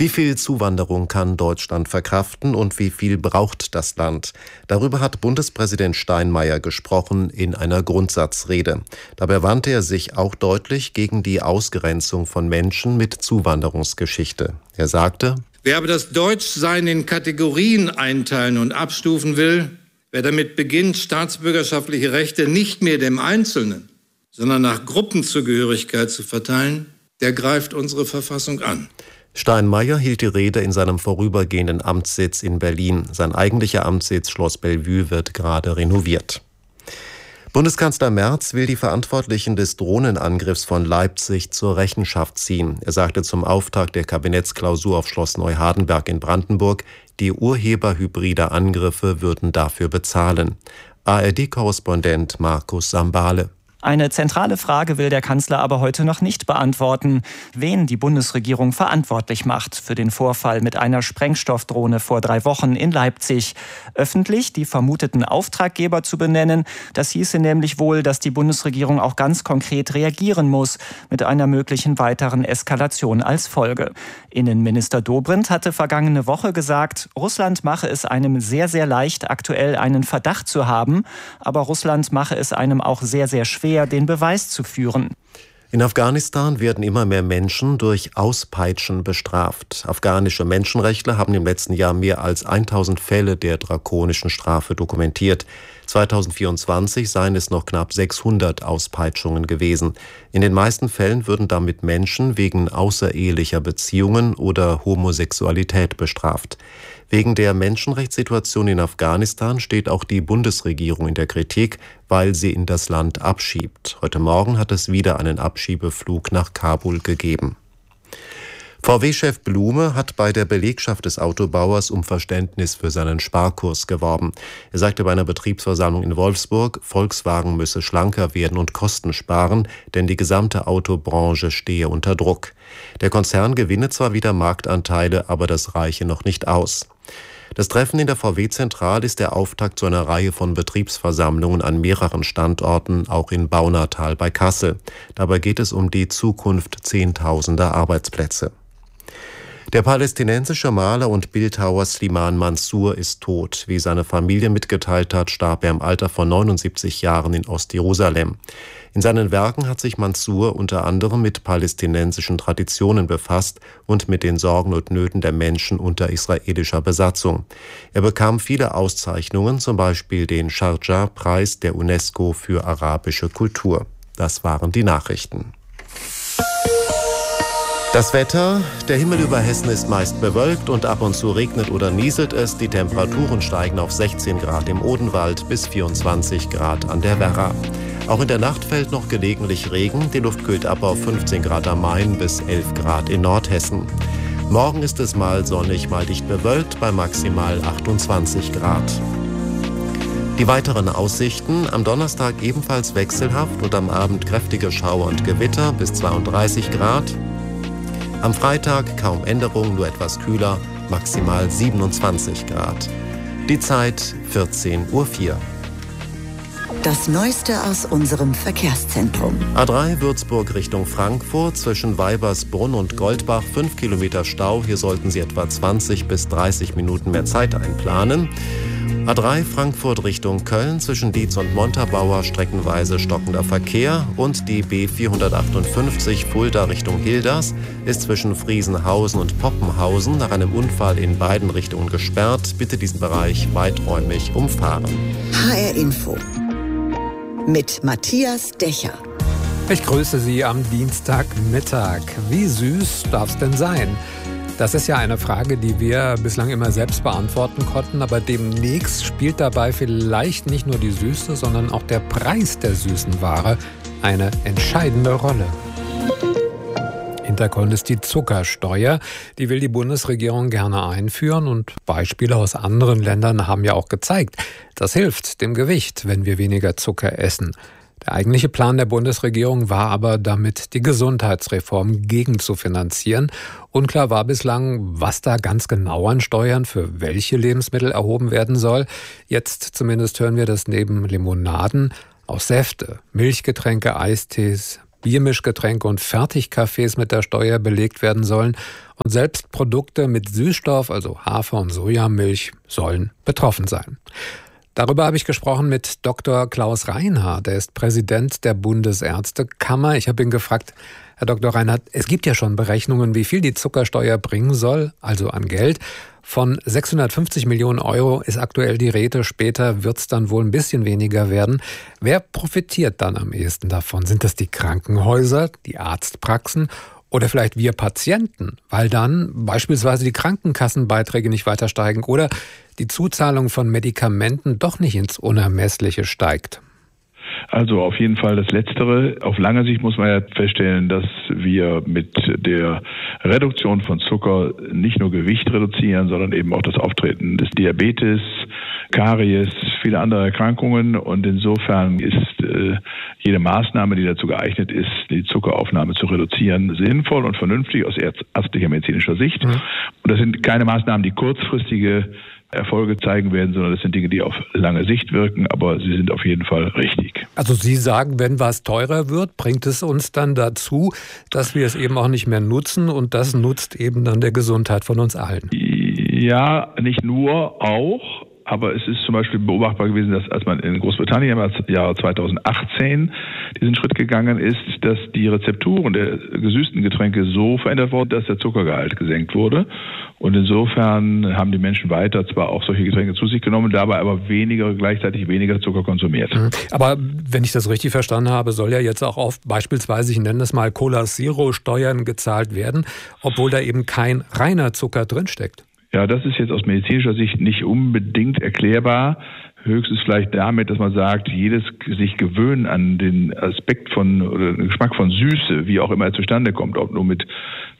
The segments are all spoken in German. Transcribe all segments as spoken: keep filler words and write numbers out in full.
Wie viel Zuwanderung kann Deutschland verkraften und wie viel braucht das Land? Darüber hat Bundespräsident Steinmeier gesprochen in einer Grundsatzrede. Dabei wandte er sich auch deutlich gegen die Ausgrenzung von Menschen mit Zuwanderungsgeschichte. Er sagte: Wer aber das Deutschsein in Kategorien einteilen und abstufen will, wer damit beginnt, staatsbürgerschaftliche Rechte nicht mehr dem Einzelnen, sondern nach Gruppenzugehörigkeit zu verteilen, der greift unsere Verfassung an. Steinmeier hielt die Rede in seinem vorübergehenden Amtssitz in Berlin. Sein eigentlicher Amtssitz Schloss Bellevue wird gerade renoviert. Bundeskanzler Merz will die Verantwortlichen des Drohnenangriffs von Leipzig zur Rechenschaft ziehen. Er sagte zum Auftakt der Kabinettsklausur auf Schloss Neuhardenberg in Brandenburg, die Urheber hybrider Angriffe würden dafür bezahlen. A R D-Korrespondent Markus Sambale. Eine zentrale Frage will der Kanzler aber heute noch nicht beantworten, wen die Bundesregierung verantwortlich macht für den Vorfall mit einer Sprengstoffdrohne vor drei Wochen in Leipzig. Öffentlich die vermuteten Auftraggeber zu benennen, das hieße nämlich wohl, dass die Bundesregierung auch ganz konkret reagieren muss, mit einer möglichen weiteren Eskalation als Folge. Innenminister Dobrindt hatte vergangene Woche gesagt, Russland mache es einem sehr, sehr leicht, aktuell einen Verdacht zu haben, aber Russland mache es einem auch sehr, sehr schwer, den Beweis zu führen. In Afghanistan werden immer mehr Menschen durch Auspeitschen bestraft. Afghanische Menschenrechtler haben im letzten Jahr mehr als tausend Fälle der drakonischen Strafe dokumentiert. zweitausendvierundzwanzig seien es noch knapp sechshundert Auspeitschungen gewesen. In den meisten Fällen würden damit Menschen wegen außerehelicher Beziehungen oder Homosexualität bestraft. Wegen der Menschenrechtssituation in Afghanistan steht auch die Bundesregierung in der Kritik, weil sie in das Land abschiebt. Heute Morgen hat es wieder einen Abschiebeflug nach Kabul gegeben. V W-Chef Blume hat bei der Belegschaft des Autobauers um Verständnis für seinen Sparkurs geworben. Er sagte bei einer Betriebsversammlung in Wolfsburg, Volkswagen müsse schlanker werden und Kosten sparen, denn die gesamte Autobranche stehe unter Druck. Der Konzern gewinne zwar wieder Marktanteile, aber das reiche noch nicht aus. Das Treffen in der V W-Zentrale ist der Auftakt zu einer Reihe von Betriebsversammlungen an mehreren Standorten, auch in Baunatal bei Kassel. Dabei geht es um die Zukunft zehntausender Arbeitsplätze. Der palästinensische Maler und Bildhauer Slimane Mansour ist tot. Wie seine Familie mitgeteilt hat, starb er im Alter von neunundsiebzig Jahren in Ostjerusalem. In seinen Werken hat sich Mansour unter anderem mit palästinensischen Traditionen befasst und mit den Sorgen und Nöten der Menschen unter israelischer Besatzung. Er bekam viele Auszeichnungen, zum Beispiel den Sharjah-Preis der UNESCO für arabische Kultur. Das waren die Nachrichten. Das Wetter: Der Himmel über Hessen ist meist bewölkt und ab und zu regnet oder nieselt es. Die Temperaturen steigen auf sechzehn Grad im Odenwald bis vierundzwanzig Grad an der Werra. Auch in der Nacht fällt noch gelegentlich Regen. Die Luft kühlt ab auf fünfzehn Grad am Main bis elf Grad in Nordhessen. Morgen ist es mal sonnig, mal dicht bewölkt bei maximal achtundzwanzig Grad. Die weiteren Aussichten: Am Donnerstag ebenfalls wechselhaft und am Abend kräftige Schauer und Gewitter bis zweiunddreißig Grad. Am Freitag kaum Änderung, nur etwas kühler, maximal siebenundzwanzig Grad. Die Zeit vierzehn Uhr vier. Das Neueste aus unserem Verkehrszentrum. A drei Würzburg Richtung Frankfurt, zwischen Weibersbrunn und Goldbach, fünf Kilometer Stau. Hier sollten Sie etwa zwanzig bis dreißig Minuten mehr Zeit einplanen. A drei Frankfurt Richtung Köln, zwischen Dietz und Montabaur streckenweise stockender Verkehr, und die B vierhundertachtundfünfzig Fulda Richtung Hilders ist zwischen Friesenhausen und Poppenhausen nach einem Unfall in beiden Richtungen gesperrt. Bitte diesen Bereich weiträumig umfahren. H R Info mit Matthias Dächer. Ich grüße Sie am Dienstagmittag. Wie süß darf es denn sein? Das ist ja eine Frage, die wir bislang immer selbst beantworten konnten, aber demnächst spielt dabei vielleicht nicht nur die Süße, sondern auch der Preis der süßen Ware eine entscheidende Rolle. Hintergrund ist die Zuckersteuer. Die will die Bundesregierung gerne einführen und Beispiele aus anderen Ländern haben ja auch gezeigt, das hilft dem Gewicht, wenn wir weniger Zucker essen. Der eigentliche Plan der Bundesregierung war aber, damit die Gesundheitsreform gegenzufinanzieren. Unklar war bislang, was da ganz genau an Steuern für welche Lebensmittel erhoben werden soll. Jetzt zumindest hören wir, dass neben Limonaden auch Säfte, Milchgetränke, Eistees, Biermischgetränke und Fertigkaffees mit der Steuer belegt werden sollen. Und selbst Produkte mit Süßstoff, also Hafer- und Sojamilch, sollen betroffen sein. Darüber habe ich gesprochen mit Doktor Klaus Reinhardt. Er ist Präsident der Bundesärztekammer. Ich habe ihn gefragt, Herr Doktor Reinhardt, es gibt ja schon Berechnungen, wie viel die Zuckersteuer bringen soll, also an Geld. Von sechshundertfünfzig Millionen Euro ist aktuell die Rede. Später wird es dann wohl ein bisschen weniger werden. Wer profitiert dann am ehesten davon? Sind das die Krankenhäuser, die Arztpraxen oder vielleicht wir Patienten? Weil dann beispielsweise die Krankenkassenbeiträge nicht weiter steigen oder die Zuzahlung von Medikamenten doch nicht ins Unermessliche steigt. Also auf jeden Fall das Letztere. Auf lange Sicht muss man ja feststellen, dass wir mit der Reduktion von Zucker nicht nur Gewicht reduzieren, sondern eben auch das Auftreten des Diabetes, Karies, viele andere Erkrankungen. Und insofern ist äh, jede Maßnahme, die dazu geeignet ist, die Zuckeraufnahme zu reduzieren, sinnvoll und vernünftig aus ärztlicher medizinischer Sicht. Mhm. Und das sind keine Maßnahmen, die kurzfristige Erfolge zeigen werden, sondern das sind Dinge, die auf lange Sicht wirken, aber sie sind auf jeden Fall richtig. Also Sie sagen, wenn was teurer wird, bringt es uns dann dazu, dass wir es eben auch nicht mehr nutzen und das nutzt eben dann der Gesundheit von uns allen. Ja, nicht nur, auch. Aber es ist zum Beispiel beobachtbar gewesen, dass als man in Großbritannien im Jahr zweitausendachtzehn diesen Schritt gegangen ist, dass die Rezepturen der gesüßten Getränke so verändert wurden, dass der Zuckergehalt gesenkt wurde. Und insofern haben die Menschen weiter zwar auch solche Getränke zu sich genommen, dabei aber weniger, gleichzeitig weniger Zucker konsumiert. Aber wenn ich das richtig verstanden habe, soll ja jetzt auch auf beispielsweise, ich nenne es mal Cola Zero Steuern gezahlt werden, obwohl da eben kein reiner Zucker drinsteckt. Ja, das ist jetzt aus medizinischer Sicht nicht unbedingt erklärbar. Höchstens vielleicht damit, dass man sagt, jedes sich gewöhnen an den Aspekt von oder den Geschmack von Süße, wie auch immer er zustande kommt, ob nur mit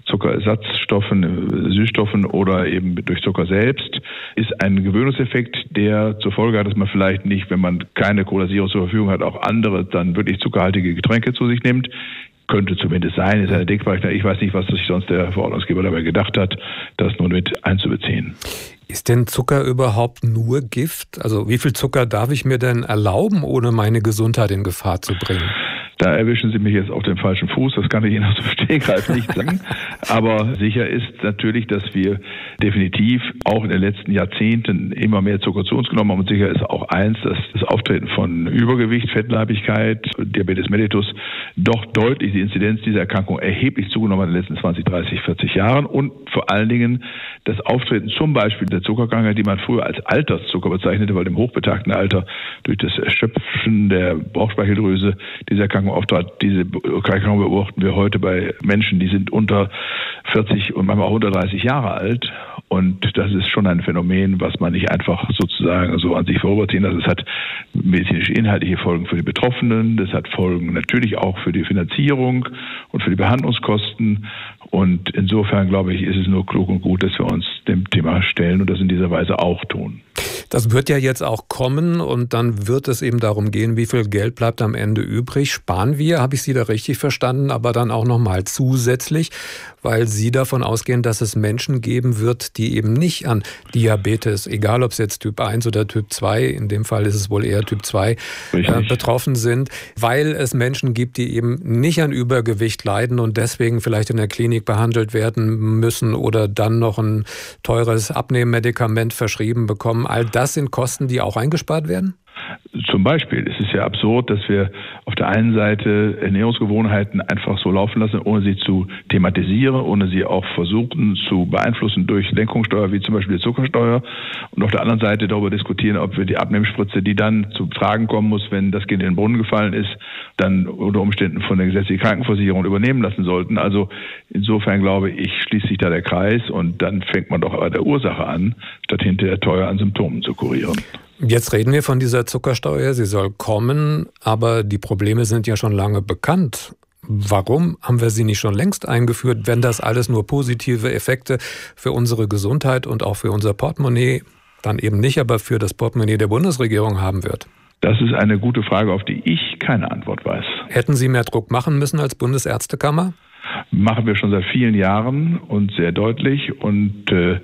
Zuckerersatzstoffen, Süßstoffen oder eben durch Zucker selbst, ist ein Gewöhnungseffekt, der zur Folge hat, dass man vielleicht nicht, wenn man keine Cola Zero zur Verfügung hat, auch andere dann wirklich zuckerhaltige Getränke zu sich nimmt. Könnte zumindest sein, ist eine Denkweise. Ich weiß nicht, was sich sonst der Verordnungsgeber dabei gedacht hat, das nur mit einzubeziehen. Ist denn Zucker überhaupt nur Gift? Also wie viel Zucker darf ich mir denn erlauben, ohne meine Gesundheit in Gefahr zu bringen? Da erwischen Sie mich jetzt auf dem falschen Fuß, das kann ich Ihnen aus dem Stegreif nicht sagen. Aber sicher ist natürlich, dass wir definitiv auch in den letzten Jahrzehnten immer mehr Zucker zu uns genommen haben. Und sicher ist auch eins, dass das Auftreten von Übergewicht, Fettleibigkeit, Diabetes mellitus doch deutlich die Inzidenz dieser Erkrankung erheblich zugenommen hat in den letzten zwanzig, dreißig, vierzig Jahren. Und vor allen Dingen das Auftreten zum Beispiel der Zuckerkrankheit, die man früher als Alterszucker bezeichnete, weil im hochbetagten Alter durch das Erschöpfen der Bauchspeicheldrüse diese Erkrankung auftrat. Diese Erkrankung beobachten wir heute bei Menschen, die sind unter vierzig und manchmal auch unter dreißig Jahre alt. Und das ist schon ein Phänomen, was man nicht einfach sozusagen so an sich vorüberziehen lässt. Es hat medizinische inhaltliche Folgen für die Betroffenen. Das hat Folgen natürlich auch für die Finanzierung und für die Behandlungskosten. Und insofern, glaube ich, ist es nur klug und gut, dass wir uns dem Thema stellen und das in dieser Weise auch tun. Das wird ja jetzt auch kommen und dann wird es eben darum gehen, wie viel Geld bleibt am Ende übrig. Sparen wir, habe ich Sie da richtig verstanden, aber dann auch nochmal zusätzlich, weil Sie davon ausgehen, dass es Menschen geben wird, die eben nicht an Diabetes, egal ob es jetzt Typ eins oder Typ zwei, in dem Fall ist es wohl eher Typ zwei, äh, betroffen sind, weil es Menschen gibt, die eben nicht an Übergewicht leiden und deswegen vielleicht in der Klinik behandelt werden müssen oder dann noch ein teures Abnehmmedikament verschrieben bekommen. All das sind Kosten, die auch eingespart werden? Zum Beispiel ist es ja absurd, dass wir auf der einen Seite Ernährungsgewohnheiten einfach so laufen lassen, ohne sie zu thematisieren, ohne sie auch versuchen zu beeinflussen durch Lenkungssteuer, wie zum Beispiel die Zuckersteuer. Und auf der anderen Seite darüber diskutieren, ob wir die Abnehmspritze, die dann zu tragen kommen muss, wenn das Kind in den Brunnen gefallen ist, dann unter Umständen von der gesetzlichen Krankenversicherung übernehmen lassen sollten. Also insofern glaube ich, schließt sich da der Kreis und dann fängt man doch bei der Ursache an, statt hinterher teuer an Symptomen zu kurieren. Jetzt reden wir von dieser Zuckersteuer, sie soll kommen, aber die Probleme sind ja schon lange bekannt. Warum haben wir sie nicht schon längst eingeführt, wenn das alles nur positive Effekte für unsere Gesundheit und auch für unser Portemonnaie, dann eben nicht, aber für das Portemonnaie der Bundesregierung haben wird? Das ist eine gute Frage, auf die ich keine Antwort weiß. Hätten Sie mehr Druck machen müssen als Bundesärztekammer? Machen wir schon seit vielen Jahren und sehr deutlich und äh,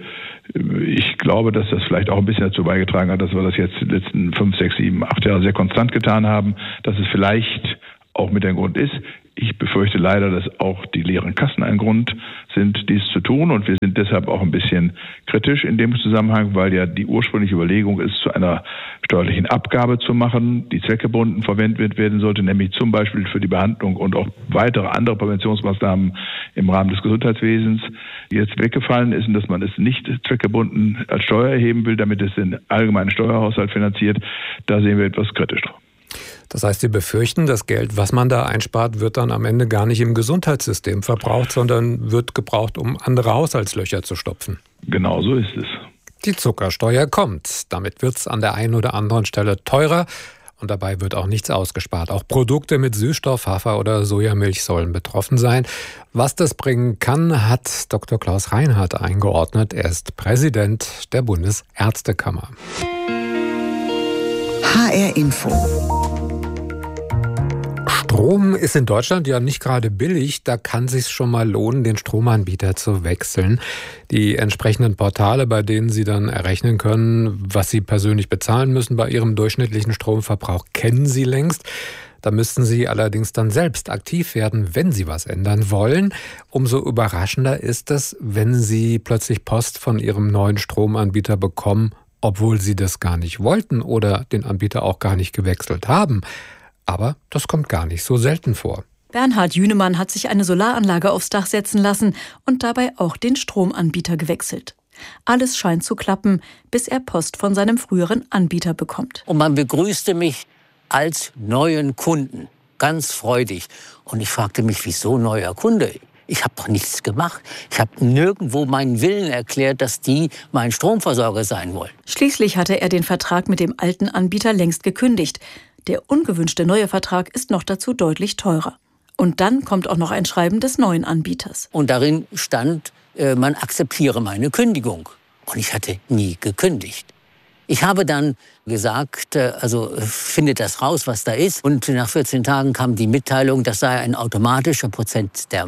ich glaube, dass das vielleicht auch ein bisschen dazu beigetragen hat, dass wir das jetzt die letzten fünf, sechs, sieben, acht Jahre sehr konstant getan haben, dass es vielleicht auch mit dem Grund ist. Ich befürchte leider, dass auch die leeren Kassen ein Grund sind, dies zu tun. Und wir sind deshalb auch ein bisschen kritisch in dem Zusammenhang, weil ja die ursprüngliche Überlegung ist, zu einer steuerlichen Abgabe zu machen, die zweckgebunden verwendet werden sollte, nämlich zum Beispiel für die Behandlung und auch weitere andere Präventionsmaßnahmen im Rahmen des Gesundheitswesens, jetzt weggefallen ist und dass man es nicht zweckgebunden als Steuer erheben will, damit es den allgemeinen Steuerhaushalt finanziert. Da sehen wir etwas kritisch drauf. Das heißt, Sie befürchten, das Geld, was man da einspart, wird dann am Ende gar nicht im Gesundheitssystem verbraucht, sondern wird gebraucht, um andere Haushaltslöcher zu stopfen. Genau so ist es. Die Zuckersteuer kommt. Damit wird es an der einen oder anderen Stelle teurer. Und dabei wird auch nichts ausgespart. Auch Produkte mit Süßstoff, Hafer oder Sojamilch sollen betroffen sein. Was das bringen kann, hat Doktor Klaus Reinhardt eingeordnet. Er ist Präsident der Bundesärztekammer. H R Info. Strom ist in Deutschland ja nicht gerade billig. Da kann es sich schon mal lohnen, den Stromanbieter zu wechseln. Die entsprechenden Portale, bei denen Sie dann errechnen können, was Sie persönlich bezahlen müssen bei Ihrem durchschnittlichen Stromverbrauch, kennen Sie längst. Da müssten Sie allerdings dann selbst aktiv werden, wenn Sie was ändern wollen. Umso überraschender ist es, wenn Sie plötzlich Post von Ihrem neuen Stromanbieter bekommen, obwohl Sie das gar nicht wollten oder den Anbieter auch gar nicht gewechselt haben. Aber das kommt gar nicht so selten vor. Bernhard Jünemann hat sich eine Solaranlage aufs Dach setzen lassen und dabei auch den Stromanbieter gewechselt. Alles scheint zu klappen, bis er Post von seinem früheren Anbieter bekommt. Und man begrüßte mich als neuen Kunden, ganz freudig. Und ich fragte mich, wieso neuer Kunde? Ich habe doch nichts gemacht. Ich habe nirgendwo meinen Willen erklärt, dass die mein Stromversorger sein wollen. Schließlich hatte er den Vertrag mit dem alten Anbieter längst gekündigt. Der ungewünschte neue Vertrag ist noch dazu deutlich teurer. Und dann kommt auch noch ein Schreiben des neuen Anbieters. Und darin stand, äh, man akzeptiere meine Kündigung. Und ich hatte nie gekündigt. Ich habe dann gesagt, äh, also äh, findet das raus, was da ist. Und nach vierzehn Tagen kam die Mitteilung, das sei ein automatischer Prozess der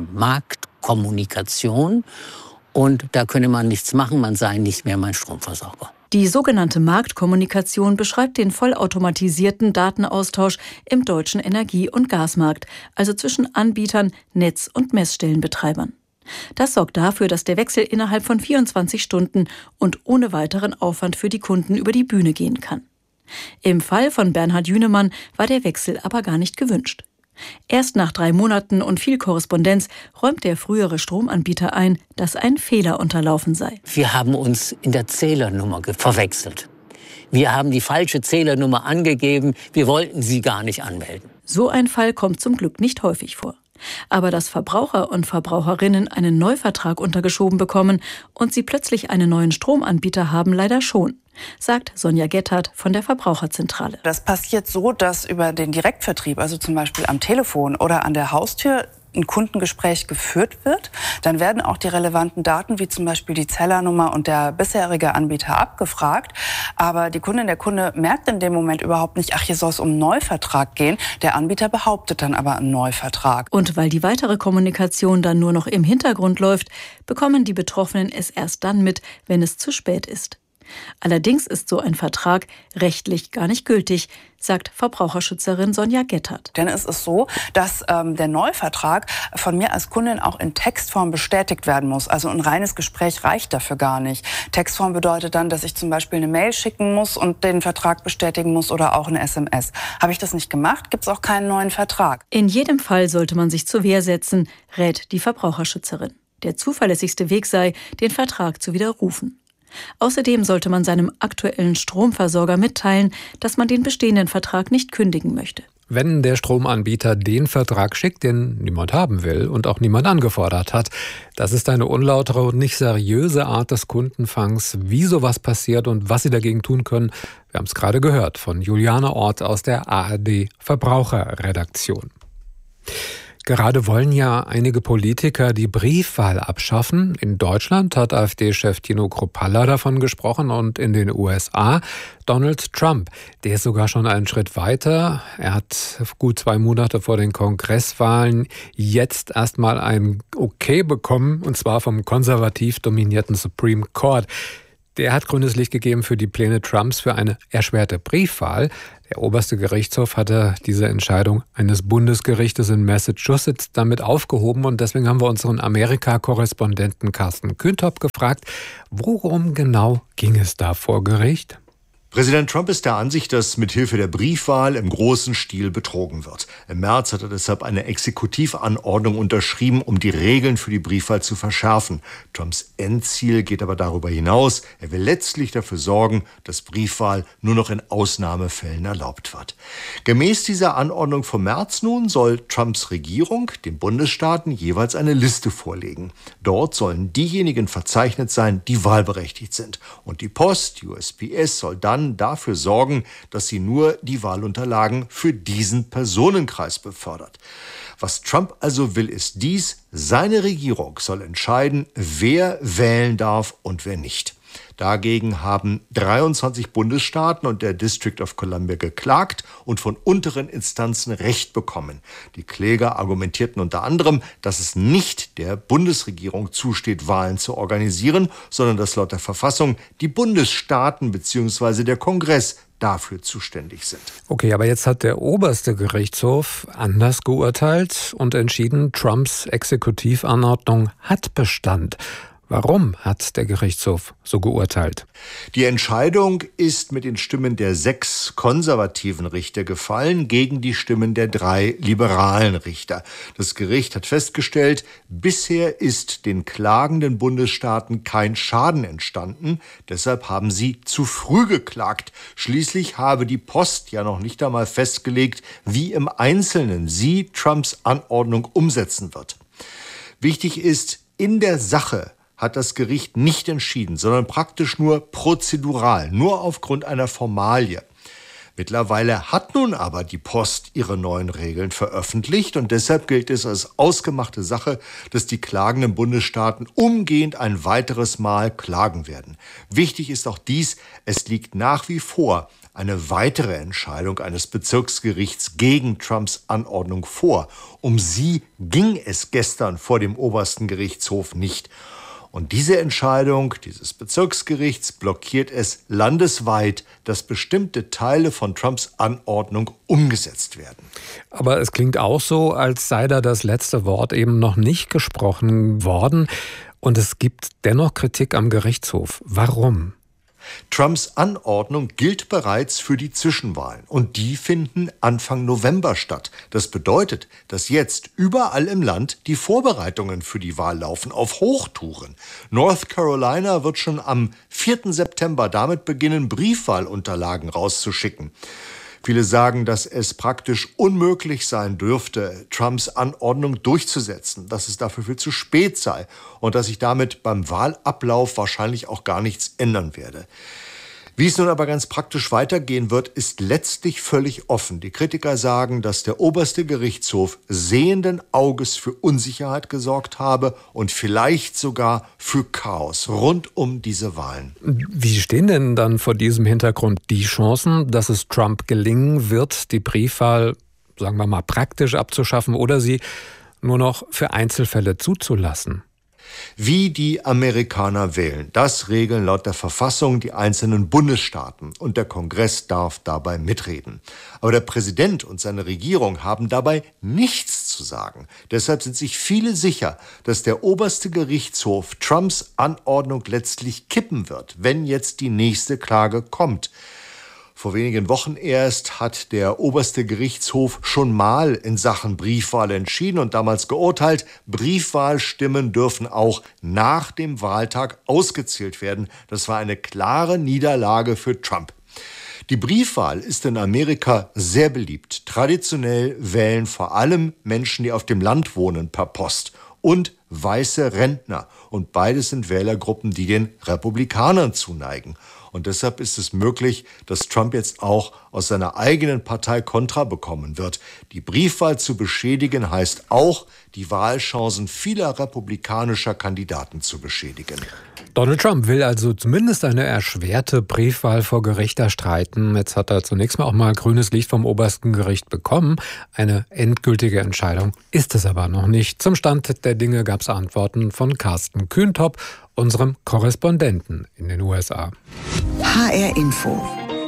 Marktkommunikation. Und da könne man nichts machen, man sei nicht mehr mein Stromversorger. Die sogenannte Marktkommunikation beschreibt den vollautomatisierten Datenaustausch im deutschen Energie- und Gasmarkt, also zwischen Anbietern, Netz- und Messstellenbetreibern. Das sorgt dafür, dass der Wechsel innerhalb von vierundzwanzig Stunden und ohne weiteren Aufwand für die Kunden über die Bühne gehen kann. Im Fall von Bernhard Jünemann war der Wechsel aber gar nicht gewünscht. Erst nach drei Monaten und viel Korrespondenz räumt der frühere Stromanbieter ein, dass ein Fehler unterlaufen sei. Wir haben uns in der Zählernummer verwechselt. Wir haben die falsche Zählernummer angegeben. Wir wollten sie gar nicht anmelden. So ein Fall kommt zum Glück nicht häufig vor. Aber dass Verbraucher und Verbraucherinnen einen Neuvertrag untergeschoben bekommen und sie plötzlich einen neuen Stromanbieter haben, leider schon, sagt Sonja Gettert von der Verbraucherzentrale. Das passiert so, dass über den Direktvertrieb, also zum Beispiel am Telefon oder an der Haustür, ein Kundengespräch geführt wird. Dann werden auch die relevanten Daten, wie zum Beispiel die Zählernummer und der bisherige Anbieter, abgefragt. Aber die Kundin, der Kunde merkt in dem Moment überhaupt nicht, ach, hier soll es um einen Neuvertrag gehen. Der Anbieter behauptet dann aber einen Neuvertrag. Und weil die weitere Kommunikation dann nur noch im Hintergrund läuft, bekommen die Betroffenen es erst dann mit, wenn es zu spät ist. Allerdings ist so ein Vertrag rechtlich gar nicht gültig, sagt Verbraucherschützerin Sonja Gettert. Denn es ist so, dass ähm, der Neuvertrag von mir als Kundin auch in Textform bestätigt werden muss. Also ein reines Gespräch reicht dafür gar nicht. Textform bedeutet dann, dass ich zum Beispiel eine Mail schicken muss und den Vertrag bestätigen muss oder auch eine S M S. Habe ich das nicht gemacht, gibt es auch keinen neuen Vertrag. In jedem Fall sollte man sich zur Wehr setzen, rät die Verbraucherschützerin. Der zuverlässigste Weg sei, den Vertrag zu widerrufen. Außerdem sollte man seinem aktuellen Stromversorger mitteilen, dass man den bestehenden Vertrag nicht kündigen möchte. Wenn der Stromanbieter den Vertrag schickt, den niemand haben will und auch niemand angefordert hat, das ist eine unlautere und nicht seriöse Art des Kundenfangs. Wie sowas passiert und was Sie dagegen tun können, wir haben es gerade gehört von Juliane Ort aus der A R D Verbraucherredaktion. Gerade wollen ja einige Politiker die Briefwahl abschaffen. In Deutschland hat AfD-Chef Tino Kruppalla davon gesprochen und in den U S A Donald Trump. Der ist sogar schon einen Schritt weiter. Er hat gut zwei Monate vor den Kongresswahlen jetzt erstmal ein Okay bekommen, und zwar vom konservativ dominierten Supreme Court. Der hat grünes Licht gegeben für die Pläne Trumps für eine erschwerte Briefwahl. Der oberste Gerichtshof hatte diese Entscheidung eines Bundesgerichtes in Massachusetts damit aufgehoben. Und deswegen haben wir unseren Amerika-Korrespondenten Carsten Kühntop gefragt, worum genau ging es da vor Gericht? Präsident Trump ist der Ansicht, dass mithilfe der Briefwahl im großen Stil betrogen wird. Im März hat er deshalb eine Exekutivanordnung unterschrieben, um die Regeln für die Briefwahl zu verschärfen. Trumps Endziel geht aber darüber hinaus. Er will letztlich dafür sorgen, dass Briefwahl nur noch in Ausnahmefällen erlaubt wird. Gemäß dieser Anordnung vom März nun soll Trumps Regierung den Bundesstaaten jeweils eine Liste vorlegen. Dort sollen diejenigen verzeichnet sein, die wahlberechtigt sind. Und die Post, U S P S, soll dann dafür sorgen, dass sie nur die Wahlunterlagen für diesen Personenkreis befördert. Was Trump also will, ist dies: Seine Regierung soll entscheiden, wer wählen darf und wer nicht. Dagegen haben dreiundzwanzig Bundesstaaten und der District of Columbia geklagt und von unteren Instanzen Recht bekommen. Die Kläger argumentierten unter anderem, dass es nicht der Bundesregierung zusteht, Wahlen zu organisieren, sondern dass laut der Verfassung die Bundesstaaten bzw. der Kongress dafür zuständig sind. Okay, aber jetzt hat der oberste Gerichtshof anders geurteilt und entschieden, Trumps Exekutivanordnung hat Bestand. Warum hat der Gerichtshof so geurteilt? Die Entscheidung ist mit den Stimmen der sechs konservativen Richter gefallen gegen die Stimmen der drei liberalen Richter. Das Gericht hat festgestellt, bisher ist den klagenden Bundesstaaten kein Schaden entstanden. Deshalb haben sie zu früh geklagt. Schließlich habe die Post ja noch nicht einmal festgelegt, wie im Einzelnen sie Trumps Anordnung umsetzen wird. Wichtig ist, in der Sache hat das Gericht nicht entschieden, sondern praktisch nur prozedural, nur aufgrund einer Formalie. Mittlerweile hat nun aber die Post ihre neuen Regeln veröffentlicht und deshalb gilt es als ausgemachte Sache, dass die klagenden Bundesstaaten umgehend ein weiteres Mal klagen werden. Wichtig ist auch dies: Es liegt nach wie vor eine weitere Entscheidung eines Bezirksgerichts gegen Trumps Anordnung vor. Um sie ging es gestern vor dem obersten Gerichtshof nicht. Und diese Entscheidung dieses Bezirksgerichts blockiert es landesweit, dass bestimmte Teile von Trumps Anordnung umgesetzt werden. Aber es klingt auch so, als sei da das letzte Wort eben noch nicht gesprochen worden. Und es gibt dennoch Kritik am Gerichtshof. Warum? Trumps Anordnung gilt bereits für die Zwischenwahlen und die finden Anfang November statt. Das bedeutet, dass jetzt überall im Land die Vorbereitungen für die Wahl laufen, auf Hochtouren. North Carolina wird schon am vierten September damit beginnen, Briefwahlunterlagen rauszuschicken. Viele sagen, dass es praktisch unmöglich sein dürfte, Trumps Anordnung durchzusetzen, dass es dafür viel zu spät sei und dass sich damit beim Wahlablauf wahrscheinlich auch gar nichts ändern werde. Wie es nun aber ganz praktisch weitergehen wird, ist letztlich völlig offen. Die Kritiker sagen, dass der oberste Gerichtshof sehenden Auges für Unsicherheit gesorgt habe und vielleicht sogar für Chaos rund um diese Wahlen. Wie stehen denn dann vor diesem Hintergrund die Chancen, dass es Trump gelingen wird, die Briefwahl, sagen wir mal, praktisch abzuschaffen oder sie nur noch für Einzelfälle zuzulassen? Wie die Amerikaner wählen, das regeln laut der Verfassung die einzelnen Bundesstaaten und der Kongress darf dabei mitreden. Aber der Präsident und seine Regierung haben dabei nichts zu sagen. Deshalb sind sich viele sicher, dass der oberste Gerichtshof Trumps Anordnung letztlich kippen wird, wenn jetzt die nächste Klage kommt. Vor wenigen Wochen erst hat der oberste Gerichtshof schon mal in Sachen Briefwahl entschieden und damals geurteilt, Briefwahlstimmen dürfen auch nach dem Wahltag ausgezählt werden. Das war eine klare Niederlage für Trump. Die Briefwahl ist in Amerika sehr beliebt. Traditionell wählen vor allem Menschen, die auf dem Land wohnen, per Post und weiße Rentner. Und beides sind Wählergruppen, die den Republikanern zuneigen. Und deshalb ist es möglich, dass Trump jetzt auch aus seiner eigenen Partei Kontra bekommen wird. Die Briefwahl zu beschädigen heißt auch, die Wahlchancen vieler republikanischer Kandidaten zu beschädigen. Donald Trump will also zumindest eine erschwerte Briefwahl vor Gericht erstreiten. Jetzt hat er zunächst mal auch mal grünes Licht vom obersten Gericht bekommen. Eine endgültige Entscheidung ist es aber noch nicht. Zum Stand der Dinge gab es Antworten von Carsten Kühntop. unserem Korrespondenten in den U S A. H R Info.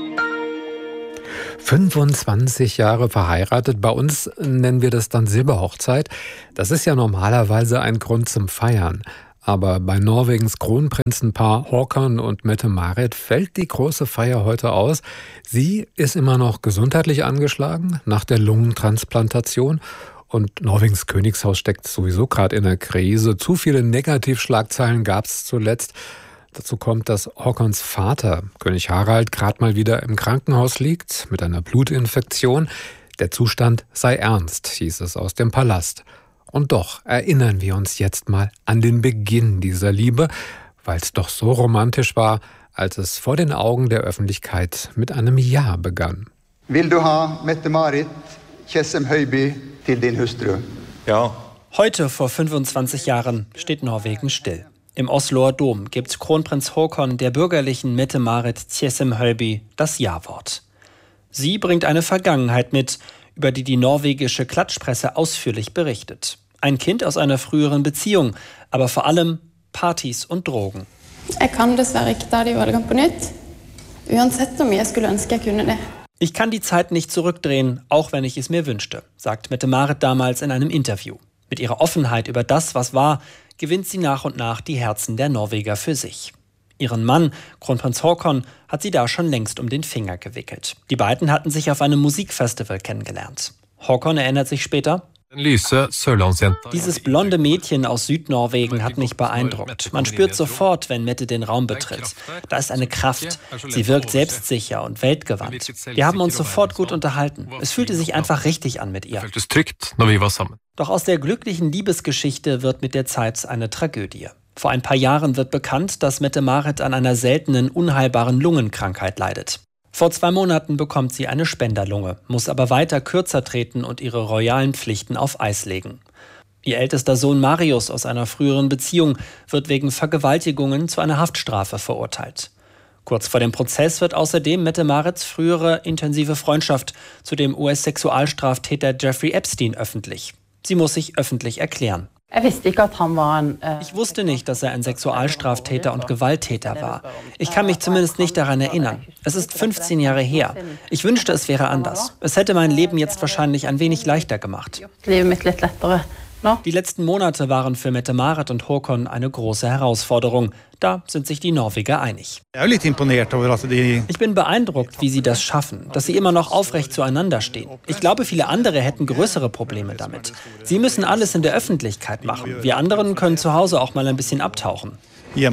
fünfundzwanzig Jahre verheiratet, bei uns nennen wir das dann Silberhochzeit. Das ist ja normalerweise ein Grund zum Feiern. Aber bei Norwegens Kronprinzenpaar Håkon und Mette-Marit fällt die große Feier heute aus. Sie ist immer noch gesundheitlich angeschlagen nach der Lungentransplantation. Und Norwegens Königshaus steckt sowieso gerade in der Krise. Zu viele Negativschlagzeilen gab es zuletzt. Dazu kommt, dass Håkons Vater, König Harald, gerade mal wieder im Krankenhaus liegt mit einer Blutinfektion. Der Zustand sei ernst, hieß es aus dem Palast. Und doch erinnern wir uns jetzt mal an den Beginn dieser Liebe, weil es doch so romantisch war, als es vor den Augen der Öffentlichkeit mit einem Ja begann. Will du ha Mette-Marit Tjessem Høiby til din hustru? Ja. Heute vor fünfundzwanzig Jahren steht Norwegen still. Im Osloer Dom gibt Kronprinz Håkon der bürgerlichen Mette-Marit Tjessem Høiby das Ja-Wort. Sie bringt eine Vergangenheit mit, über die die norwegische Klatschpresse ausführlich berichtet. Ein Kind aus einer früheren Beziehung, aber vor allem Partys und Drogen. Ich kann dessverre ikke ta de valgene på nytt, uansett om jeg skulle ønske jeg kunne det. Ich kann die Zeit nicht zurückdrehen, auch wenn ich es mir wünschte, sagt Mette-Marit damals in einem Interview. Mit ihrer Offenheit über das, was war, gewinnt sie nach und nach die Herzen der Norweger für sich. Ihren Mann, Kronprinz Håkon, hat sie da schon längst um den Finger gewickelt. Die beiden hatten sich auf einem Musikfestival kennengelernt. Håkon erinnert sich später: Dieses blonde Mädchen aus Südnorwegen hat mich beeindruckt. Man spürt sofort, wenn Mette den Raum betritt. Da ist eine Kraft. Sie wirkt selbstsicher und weltgewandt. Wir haben uns sofort gut unterhalten. Es fühlte sich einfach richtig an mit ihr. Doch aus der glücklichen Liebesgeschichte wird mit der Zeit eine Tragödie. Vor ein paar Jahren wird bekannt, dass Mette-Marit an einer seltenen, unheilbaren Lungenkrankheit leidet. Vor zwei Monaten bekommt sie eine Spenderlunge, muss aber weiter kürzer treten und ihre royalen Pflichten auf Eis legen. Ihr ältester Sohn Marius aus einer früheren Beziehung wird wegen Vergewaltigungen zu einer Haftstrafe verurteilt. Kurz vor dem Prozess wird außerdem Mette-Marits frühere intensive Freundschaft zu dem U S-Sexualstraftäter Jeffrey Epstein öffentlich. Sie muss sich öffentlich erklären. Ich wusste nicht, dass er ein Sexualstraftäter und Gewalttäter war. Ich kann mich zumindest nicht daran erinnern. Es ist fünfzehn Jahre her. Ich wünschte, es wäre anders. Es hätte mein Leben jetzt wahrscheinlich ein wenig leichter gemacht. Die letzten Monate waren für Mette-Marit und Håkon eine große Herausforderung. Da sind sich die Norweger einig. Ich bin beeindruckt, wie sie das schaffen, dass sie immer noch aufrecht zueinander stehen. Ich glaube, viele andere hätten größere Probleme damit. Sie müssen alles in der Öffentlichkeit machen. Wir anderen können zu Hause auch mal ein bisschen abtauchen. Ich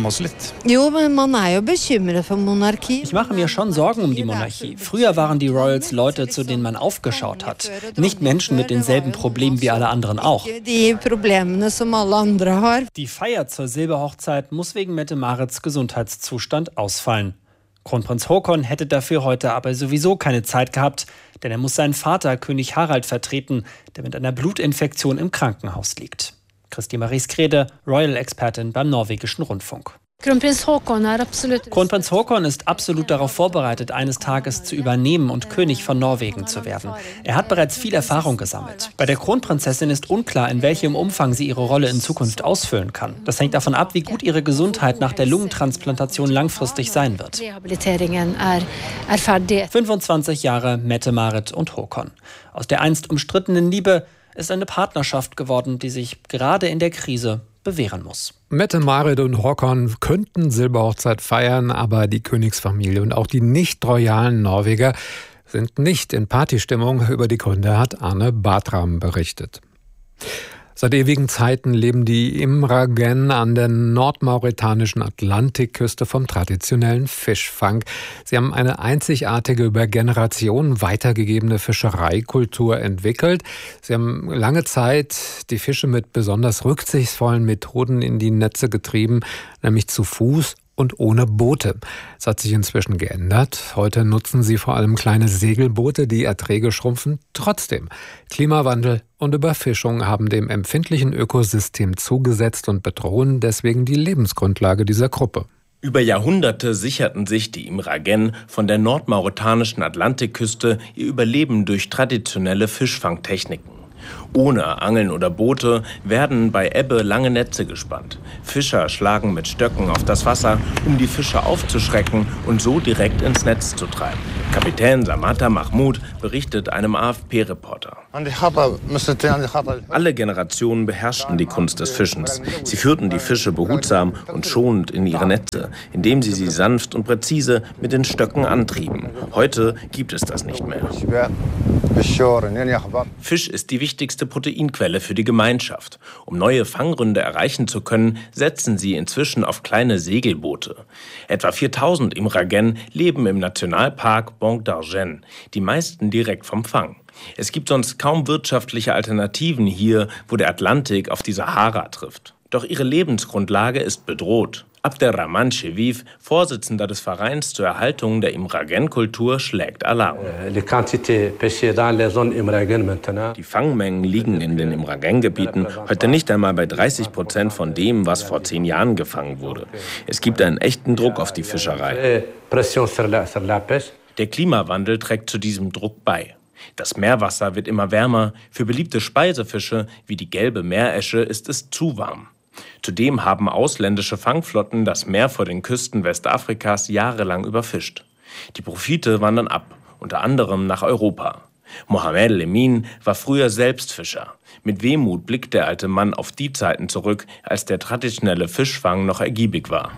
mache mir schon Sorgen um die Monarchie. Früher waren die Royals Leute, zu denen man aufgeschaut hat. Nicht Menschen mit denselben Problemen wie alle anderen auch. Die Feier zur Silberhochzeit muss wegen Mette-Marits Gesundheitszustand ausfallen. Kronprinz Håkon hätte dafür heute aber sowieso keine Zeit gehabt, denn er muss seinen Vater, König Harald, vertreten, der mit einer Blutinfektion im Krankenhaus liegt. Christi Marie Skrede, Royal-Expertin beim norwegischen Rundfunk. Kronprins Håkon er absolut Kronprinz Håkon ist absolut darauf vorbereitet, eines Tages zu übernehmen und König von Norwegen zu werden. Er hat bereits viel Erfahrung gesammelt. Bei der Kronprinzessin ist unklar, in welchem Umfang sie ihre Rolle in Zukunft ausfüllen kann. Das hängt davon ab, wie gut ihre Gesundheit nach der Lungentransplantation langfristig sein wird. fünfundzwanzig Jahre Mette-Marit und Håkon. Aus der einst umstrittenen Liebe ist eine Partnerschaft geworden, die sich gerade in der Krise bewähren muss. Mette-Marit und Håkon könnten Silberhochzeit feiern, aber die Königsfamilie und auch die nicht royalen Norweger sind nicht in Partystimmung. Über die Gründe hat Arne Bartram berichtet. Seit ewigen Zeiten leben die Imragen an der nordmauretanischen Atlantikküste vom traditionellen Fischfang. Sie haben eine einzigartige, über Generationen weitergegebene Fischereikultur entwickelt. Sie haben lange Zeit die Fische mit besonders rücksichtsvollen Methoden in die Netze getrieben, nämlich zu Fuß und ohne Boote. Es hat sich inzwischen geändert. Heute nutzen sie vor allem kleine Segelboote, die Erträge schrumpfen. Trotzdem, Klimawandel und Überfischung haben dem empfindlichen Ökosystem zugesetzt und bedrohen deswegen die Lebensgrundlage dieser Gruppe. Über Jahrhunderte sicherten sich die Imragen von der nordmauretanischen Atlantikküste ihr Überleben durch traditionelle Fischfangtechniken. Ohne Angeln oder Boote werden bei Ebbe lange Netze gespannt. Fischer schlagen mit Stöcken auf das Wasser, um die Fische aufzuschrecken und so direkt ins Netz zu treiben. Kapitän Samata Mahmoud berichtet einem A F P-Reporter. Alle Generationen beherrschten die Kunst des Fischens. Sie führten die Fische behutsam und schonend in ihre Netze, indem sie sie sanft und präzise mit den Stöcken antrieben. Heute gibt es das nicht mehr. Fisch ist die wichtigste Proteinquelle für die Gemeinschaft. Um neue Fangründe erreichen zu können, setzen sie inzwischen auf kleine Segelboote. Etwa viertausend Imragen leben im Nationalpark Banc d'Argent, die meisten direkt vom Fang. Es gibt sonst kaum wirtschaftliche Alternativen hier, wo der Atlantik auf die Sahara trifft. Doch ihre Lebensgrundlage ist bedroht. Abderrahman Cheviv, Vorsitzender des Vereins zur Erhaltung der Imragen-Kultur, schlägt Alarm. Die Fangmengen liegen in den Imragen-Gebieten heute nicht einmal bei dreißig Prozent von dem, was vor zehn Jahren gefangen wurde. Es gibt einen echten Druck auf die Fischerei. Der Klimawandel trägt zu diesem Druck bei. Das Meerwasser wird immer wärmer. Für beliebte Speisefische wie die gelbe Meeresche ist es zu warm. Zudem haben ausländische Fangflotten das Meer vor den Küsten Westafrikas jahrelang überfischt. Die Profite wandern ab, unter anderem nach Europa. Mohamed Lemin war früher selbst Fischer. Mit Wehmut blickt der alte Mann auf die Zeiten zurück, als der traditionelle Fischfang noch ergiebig war.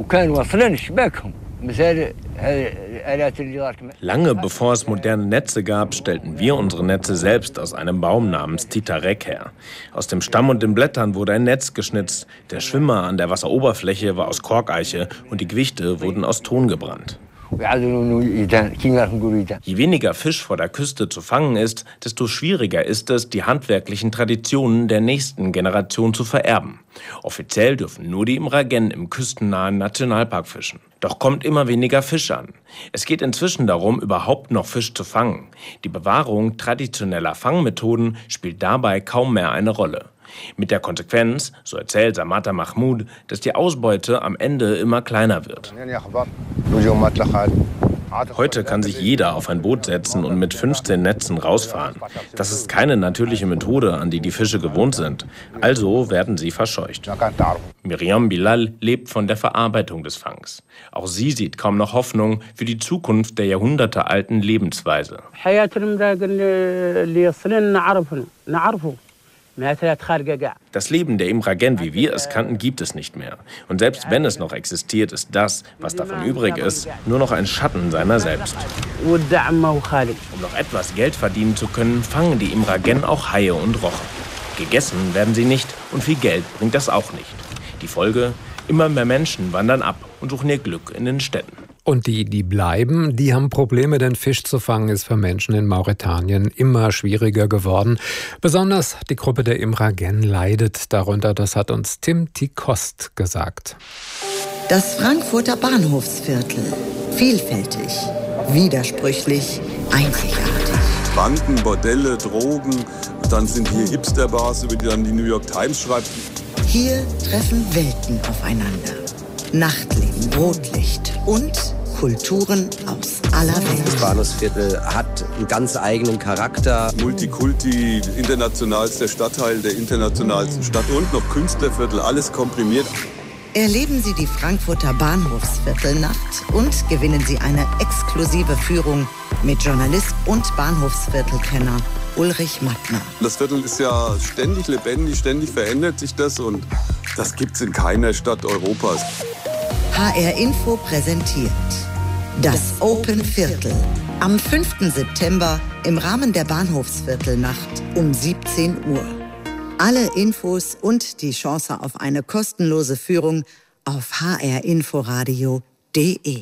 Lange bevor es moderne Netze gab, stellten wir unsere Netze selbst aus einem Baum namens Titarek her. Aus dem Stamm und den Blättern wurde ein Netz geschnitzt. Der Schwimmer an der Wasseroberfläche war aus Korkeiche und die Gewichte wurden aus Ton gebrannt. Je weniger Fisch vor der Küste zu fangen ist, desto schwieriger ist es, die handwerklichen Traditionen der nächsten Generation zu vererben. Offiziell dürfen nur die Imragen im küstennahen Nationalpark fischen. Doch kommt immer weniger Fisch an. Es geht inzwischen darum, überhaupt noch Fisch zu fangen. Die Bewahrung traditioneller Fangmethoden spielt dabei kaum mehr eine Rolle. Mit der Konsequenz, so erzählt Samata Mahmoud, dass die Ausbeute am Ende immer kleiner wird. Heute kann sich jeder auf ein Boot setzen und mit fünfzehn Netzen rausfahren. Das ist keine natürliche Methode, an die die Fische gewohnt sind. Also werden sie verscheucht. Miriam Bilal lebt von der Verarbeitung des Fangs. Auch sie sieht kaum noch Hoffnung für die Zukunft der jahrhundertealten Lebensweise. Das Leben der Imragen, wie wir es kannten, gibt es nicht mehr. Und selbst wenn es noch existiert, ist das, was davon übrig ist, nur noch ein Schatten seiner selbst. Um noch etwas Geld verdienen zu können, fangen die Imragen auch Haie und Rochen. Gegessen werden sie nicht und viel Geld bringt das auch nicht. Die Folge? Immer mehr Menschen wandern ab und suchen ihr Glück in den Städten. Und die, die bleiben, die haben Probleme, denn Fisch zu fangen ist für Menschen in Mauretanien immer schwieriger geworden. Besonders die Gruppe der Imragen leidet darunter, das hat uns Tim Tikost gesagt. Das Frankfurter Bahnhofsviertel. Vielfältig, widersprüchlich, einzigartig. Banken, Bordelle, Drogen, dann sind hier Hipsterbars, über die dann die New York Times schreibt. Hier treffen Welten aufeinander. Nachtleben, Rotlicht und Kulturen aus aller Welt. Das Bahnhofsviertel hat einen ganz eigenen Charakter. Multikulti, internationalster Stadtteil der internationalsten Stadt und noch Künstlerviertel, alles komprimiert. Erleben Sie die Frankfurter Bahnhofsviertelnacht und gewinnen Sie eine exklusive Führung mit Journalist und Bahnhofsviertelkenner Ulrich Mattner. Das Viertel ist ja ständig lebendig, ständig verändert sich das und das gibt's in keiner Stadt Europas. H R Info präsentiert das Open Viertel am fünften September im Rahmen der Bahnhofsviertelnacht um siebzehn Uhr. Alle Infos und die Chance auf eine kostenlose Führung auf h r inforadio punkt de.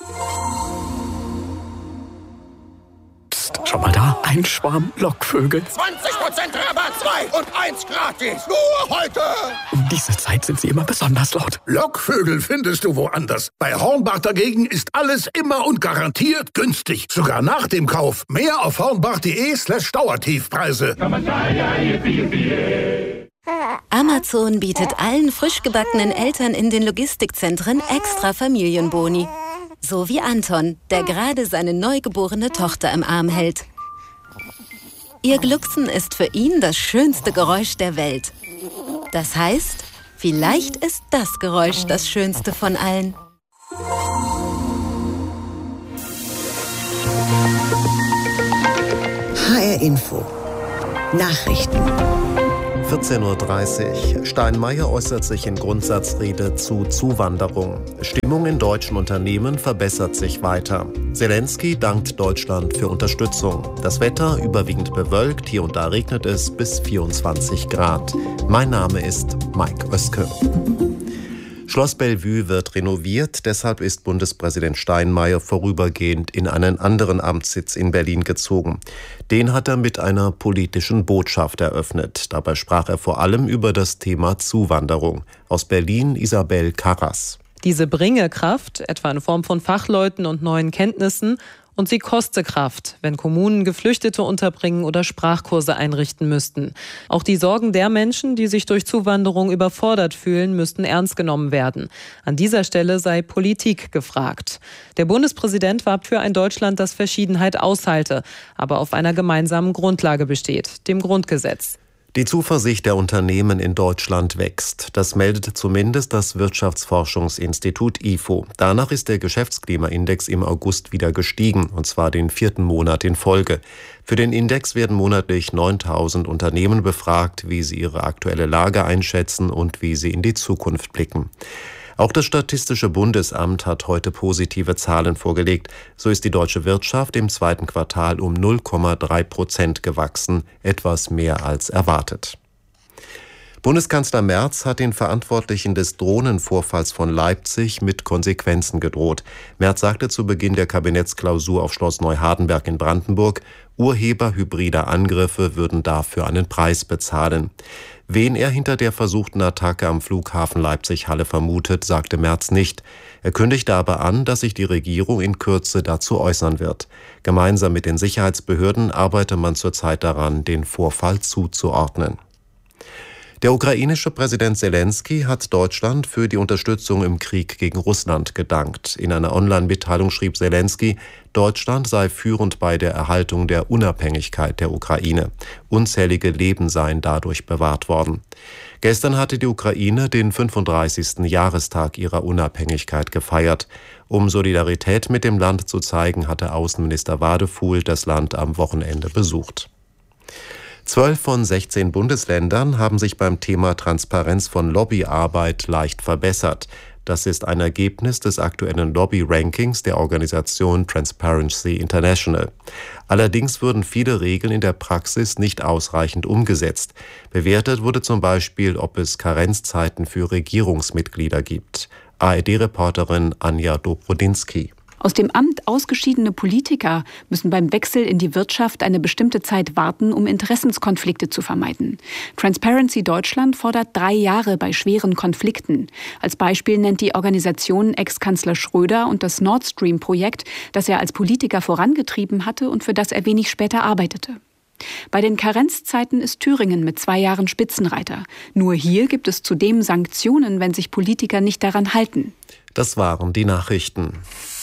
Psst, schau mal da, ein Schwarm Lockvögel. zwanzig Prozent Rabatt, zwei und eins gratis, nur heute. Um diese Zeit sind sie immer besonders laut. Lockvögel findest du woanders. Bei Hornbach dagegen ist alles immer und garantiert günstig. Sogar nach dem Kauf. Mehr auf hornbach.de slash Dauertiefpreise. Amazon bietet allen frisch gebackenen Eltern in den Logistikzentren extra Familienboni. So wie Anton, der gerade seine neugeborene Tochter im Arm hält. Ihr Glucksen ist für ihn das schönste Geräusch der Welt. Das heißt, vielleicht ist das Geräusch das schönste von allen. H R Info. Nachrichten. vierzehn Uhr dreißig. Steinmeier äußert sich in Grundsatzrede zu Zuwanderung. Stimmung in deutschen Unternehmen verbessert sich weiter. Zelensky dankt Deutschland für Unterstützung. Das Wetter überwiegend bewölkt, hier und da regnet es bis vierundzwanzig Grad. Mein Name ist Mike Oeske. Schloss Bellevue wird renoviert, deshalb ist Bundespräsident Steinmeier vorübergehend in einen anderen Amtssitz in Berlin gezogen. Den hat er mit einer politischen Botschaft eröffnet. Dabei sprach er vor allem über das Thema Zuwanderung. Aus Berlin Isabel Karras. Diese bringe Kraft, etwa in Form von Fachleuten und neuen Kenntnissen, und sie koste Kraft, wenn Kommunen Geflüchtete unterbringen oder Sprachkurse einrichten müssten. Auch die Sorgen der Menschen, die sich durch Zuwanderung überfordert fühlen, müssten ernst genommen werden. An dieser Stelle sei Politik gefragt. Der Bundespräsident warb für ein Deutschland, das Verschiedenheit aushalte, aber auf einer gemeinsamen Grundlage besteht, dem Grundgesetz. Die Zuversicht der Unternehmen in Deutschland wächst. Das meldet zumindest das Wirtschaftsforschungsinstitut I F O. Danach ist der Geschäftsklimaindex im August wieder gestiegen, und zwar den vierten Monat in Folge. Für den Index werden monatlich neuntausend Unternehmen befragt, wie sie ihre aktuelle Lage einschätzen und wie sie in die Zukunft blicken. Auch das Statistische Bundesamt hat heute positive Zahlen vorgelegt. So ist die deutsche Wirtschaft im zweiten Quartal um null Komma drei Prozent gewachsen, etwas mehr als erwartet. Bundeskanzler Merz hat den Verantwortlichen des Drohnenvorfalls von Leipzig mit Konsequenzen gedroht. Merz sagte zu Beginn der Kabinettsklausur auf Schloss Neuhardenberg in Brandenburg, Urheber hybrider Angriffe würden dafür einen Preis bezahlen. Wen er hinter der versuchten Attacke am Flughafen Leipzig-Halle vermutet, sagte Merz nicht. Er kündigte aber an, dass sich die Regierung in Kürze dazu äußern wird. Gemeinsam mit den Sicherheitsbehörden arbeite man zurzeit daran, den Vorfall zuzuordnen. Der ukrainische Präsident Zelensky hat Deutschland für die Unterstützung im Krieg gegen Russland gedankt. In einer Online-Mitteilung schrieb Zelensky, Deutschland sei führend bei der Erhaltung der Unabhängigkeit der Ukraine. Unzählige Leben seien dadurch bewahrt worden. Gestern hatte die Ukraine den fünfunddreißigsten Jahrestag ihrer Unabhängigkeit gefeiert. Um Solidarität mit dem Land zu zeigen, hatte Außenminister Wadefuhl das Land am Wochenende besucht. Zwölf von sechzehn Bundesländern haben sich beim Thema Transparenz von Lobbyarbeit leicht verbessert. Das ist ein Ergebnis des aktuellen Lobby-Rankings der Organisation Transparency International. Allerdings würden viele Regeln in der Praxis nicht ausreichend umgesetzt. Bewertet wurde zum Beispiel, ob es Karenzzeiten für Regierungsmitglieder gibt. A R D-Reporterin Anja Dobrodinsky. Aus dem Amt ausgeschiedene Politiker müssen beim Wechsel in die Wirtschaft eine bestimmte Zeit warten, um Interessenskonflikte zu vermeiden. Transparency Deutschland fordert drei Jahre bei schweren Konflikten. Als Beispiel nennt die Organisation Ex-Kanzler Schröder und das Nord Stream-Projekt, das er als Politiker vorangetrieben hatte und für das er wenig später arbeitete. Bei den Karenzzeiten ist Thüringen mit zwei Jahren Spitzenreiter. Nur hier gibt es zudem Sanktionen, wenn sich Politiker nicht daran halten. Das waren die Nachrichten.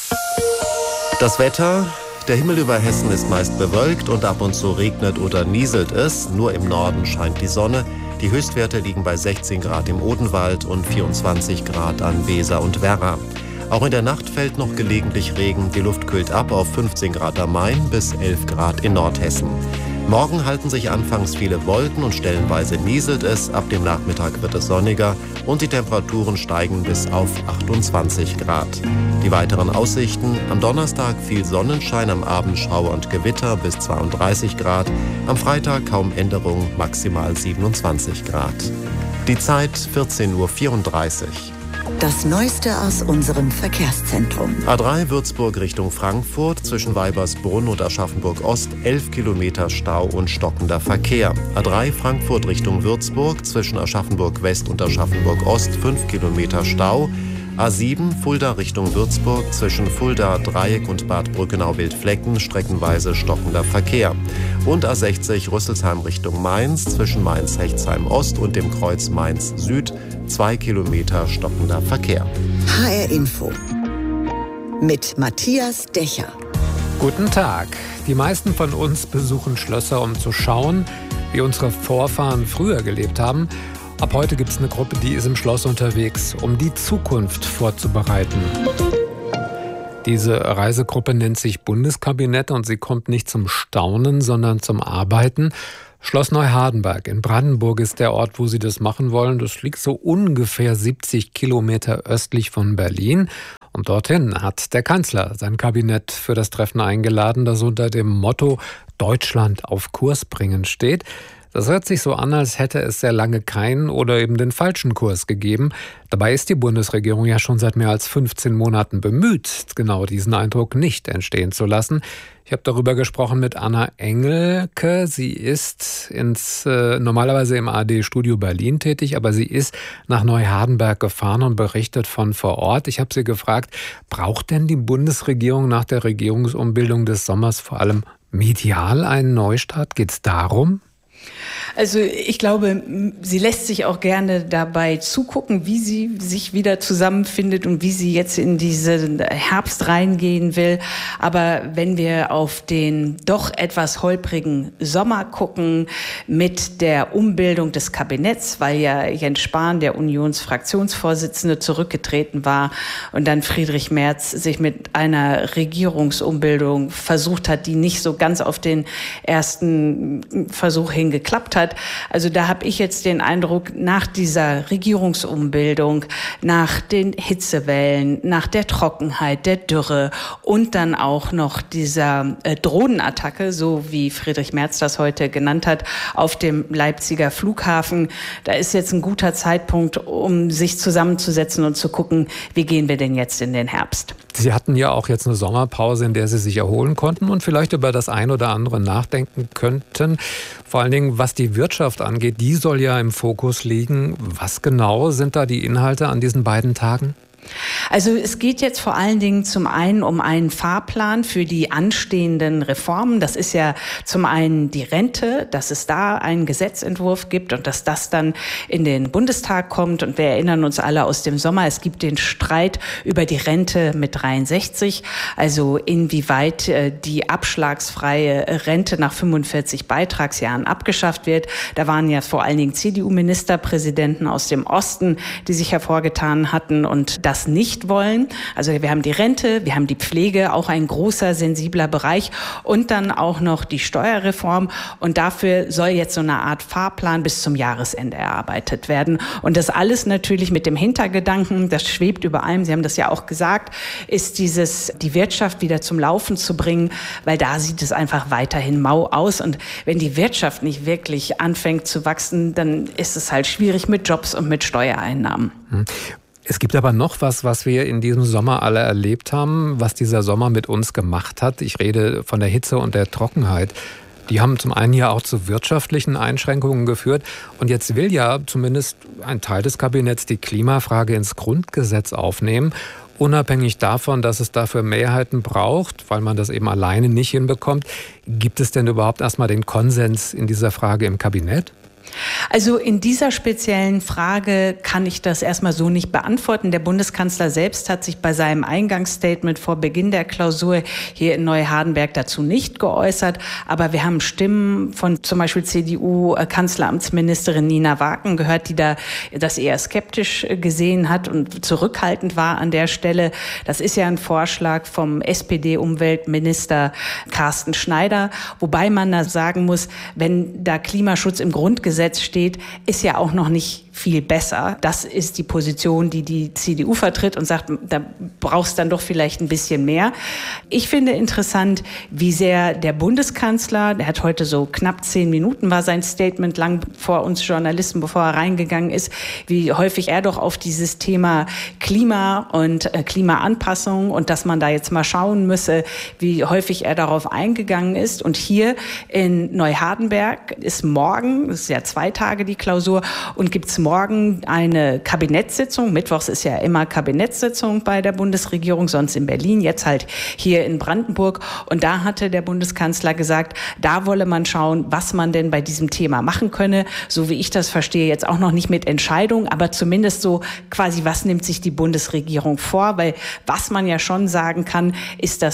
Das Wetter: Der Himmel über Hessen ist meist bewölkt und ab und zu regnet oder nieselt es. Nur im Norden scheint die Sonne. Die Höchstwerte liegen bei sechzehn Grad im Odenwald und vierundzwanzig Grad an Weser und Werra. Auch in der Nacht fällt noch gelegentlich Regen. Die Luft kühlt ab auf fünfzehn Grad am Main bis elf Grad in Nordhessen. Morgen halten sich anfangs viele Wolken und stellenweise nieselt es. Ab dem Nachmittag wird es sonniger und die Temperaturen steigen bis auf achtundzwanzig Grad. Die weiteren Aussichten: Am Donnerstag viel Sonnenschein, am Abend Schauer und Gewitter bis zweiunddreißig Grad. Am Freitag kaum Änderung, maximal siebenundzwanzig Grad. Die Zeit vierzehn Uhr vierunddreißig. Das Neueste aus unserem Verkehrszentrum. A drei Würzburg Richtung Frankfurt, zwischen Weibersbrunn und Aschaffenburg Ost, elf Kilometer Stau und stockender Verkehr. A drei Frankfurt Richtung Würzburg, zwischen Aschaffenburg West und Aschaffenburg Ost, fünf Kilometer Stau. A sieben Fulda Richtung Würzburg, zwischen Fulda Dreieck und Bad Brückenau-Wildflecken, streckenweise stockender Verkehr. Und A sechzig Rüsselsheim Richtung Mainz, zwischen Mainz-Hechtsheim Ost und dem Kreuz Mainz Süd, zwei Kilometer stockender Verkehr. H R Info mit Matthias Dächer. Guten Tag. Die meisten von uns besuchen Schlösser, um zu schauen, wie unsere Vorfahren früher gelebt haben. Ab heute gibt es eine Gruppe, die ist im Schloss unterwegs, um die Zukunft vorzubereiten. Diese Reisegruppe nennt sich Bundeskabinett und sie kommt nicht zum Staunen, sondern zum Arbeiten. Schloss Neuhardenberg in Brandenburg ist der Ort, wo sie das machen wollen. Das liegt so ungefähr siebzig Kilometer östlich von Berlin. Und dorthin hat der Kanzler sein Kabinett für das Treffen eingeladen, das unter dem Motto Deutschland auf Kurs bringen steht. Das hört sich so an, als hätte es sehr lange keinen oder eben den falschen Kurs gegeben. Dabei ist die Bundesregierung ja schon seit mehr als fünfzehn Monaten bemüht, genau diesen Eindruck nicht entstehen zu lassen. Ich habe darüber gesprochen mit Anna Engelke. Sie ist ins, äh, normalerweise im A R D-Studio Berlin tätig, aber sie ist nach Neuhardenberg gefahren und berichtet von vor Ort. Ich habe sie gefragt, braucht denn die Bundesregierung nach der Regierungsumbildung des Sommers vor allem medial einen Neustart? Geht es darum? Also ich glaube, sie lässt sich auch gerne dabei zugucken, wie sie sich wieder zusammenfindet und wie sie jetzt in diesen Herbst reingehen will. Aber wenn wir auf den doch etwas holprigen Sommer gucken mit der Umbildung des Kabinetts, weil ja Jens Spahn, der Unionsfraktionsvorsitzende, zurückgetreten war und dann Friedrich Merz sich mit einer Regierungsumbildung versucht hat, die nicht so ganz auf den ersten Versuch hingekommen geklappt hat. Also da habe ich jetzt den Eindruck, nach dieser Regierungsumbildung, nach den Hitzewellen, nach der Trockenheit, der Dürre und dann auch noch dieser äh, Drohnenattacke, so wie Friedrich Merz das heute genannt hat, auf dem Leipziger Flughafen, da ist jetzt ein guter Zeitpunkt, um sich zusammenzusetzen und zu gucken, wie gehen wir denn jetzt in den Herbst. Sie hatten ja auch jetzt eine Sommerpause, in der Sie sich erholen konnten und vielleicht über das ein oder andere nachdenken könnten. Vor allen Dingen, was die Wirtschaft angeht, die soll ja im Fokus liegen. Was genau sind da die Inhalte an diesen beiden Tagen? Also es geht jetzt vor allen Dingen zum einen um einen Fahrplan für die anstehenden Reformen. Das ist ja zum einen die Rente, dass es da einen Gesetzentwurf gibt und dass das dann in den Bundestag kommt. Und wir erinnern uns alle aus dem Sommer, es gibt den Streit über die Rente mit dreiundsechzig, also inwieweit die abschlagsfreie Rente nach fünfundvierzig Beitragsjahren abgeschafft wird. Da waren ja vor allen Dingen C D U-Ministerpräsidenten aus dem Osten, die sich hervorgetan hatten und das nicht wollen. Also wir haben die Rente, wir haben die Pflege, auch ein großer, sensibler Bereich und dann auch noch die Steuerreform und dafür soll jetzt so eine Art Fahrplan bis zum Jahresende erarbeitet werden. Und das alles natürlich mit dem Hintergedanken, das schwebt über allem, Sie haben das ja auch gesagt, ist dieses, die Wirtschaft wieder zum Laufen zu bringen, weil da sieht es einfach weiterhin mau aus und wenn die Wirtschaft nicht wirklich anfängt zu wachsen, dann ist es halt schwierig mit Jobs und mit Steuereinnahmen. Hm. Es gibt aber noch was, was wir in diesem Sommer alle erlebt haben, was dieser Sommer mit uns gemacht hat. Ich rede von der Hitze und der Trockenheit. Die haben zum einen ja auch zu wirtschaftlichen Einschränkungen geführt. Und jetzt will ja zumindest ein Teil des Kabinetts die Klimafrage ins Grundgesetz aufnehmen. Unabhängig davon, dass es dafür Mehrheiten braucht, weil man das eben alleine nicht hinbekommt. Gibt es denn überhaupt erstmal den Konsens in dieser Frage im Kabinett? Also in dieser speziellen Frage kann ich das erstmal so nicht beantworten. Der Bundeskanzler selbst hat sich bei seinem Eingangsstatement vor Beginn der Klausur hier in Neuhardenberg dazu nicht geäußert. Aber wir haben Stimmen von zum Beispiel C D U-Kanzleramtsministerin Nina Waken gehört, die da das eher skeptisch gesehen hat und zurückhaltend war an der Stelle. Das ist ja ein Vorschlag vom S P D-Umweltminister Carsten Schneider. Wobei man da sagen muss, wenn da Klimaschutz im Grundgesetz steht, ist ja auch noch nicht viel besser. Das ist die Position, die die C D U vertritt und sagt, da brauchst dann doch vielleicht ein bisschen mehr. Ich finde interessant, wie sehr der Bundeskanzler, der hat heute so knapp zehn Minuten, war sein Statement lang vor uns Journalisten, bevor er reingegangen ist, wie häufig er doch auf dieses Thema Klima und äh, Klimaanpassung und dass man da jetzt mal schauen müsse, wie häufig er darauf eingegangen ist. Und hier in Neuhardenberg ist morgen, das ist ja zwei Tage die Klausur, und gibt es morgen eine Kabinettssitzung. Mittwochs ist ja immer Kabinettssitzung bei der Bundesregierung, sonst in Berlin, jetzt halt hier in Brandenburg. Und da hatte der Bundeskanzler gesagt, da wolle man schauen, was man denn bei diesem Thema machen könne. So wie ich das verstehe, jetzt auch noch nicht mit Entscheidung, aber zumindest so quasi, was nimmt sich die Bundesregierung vor? Weil was man ja schon sagen kann, ist, dass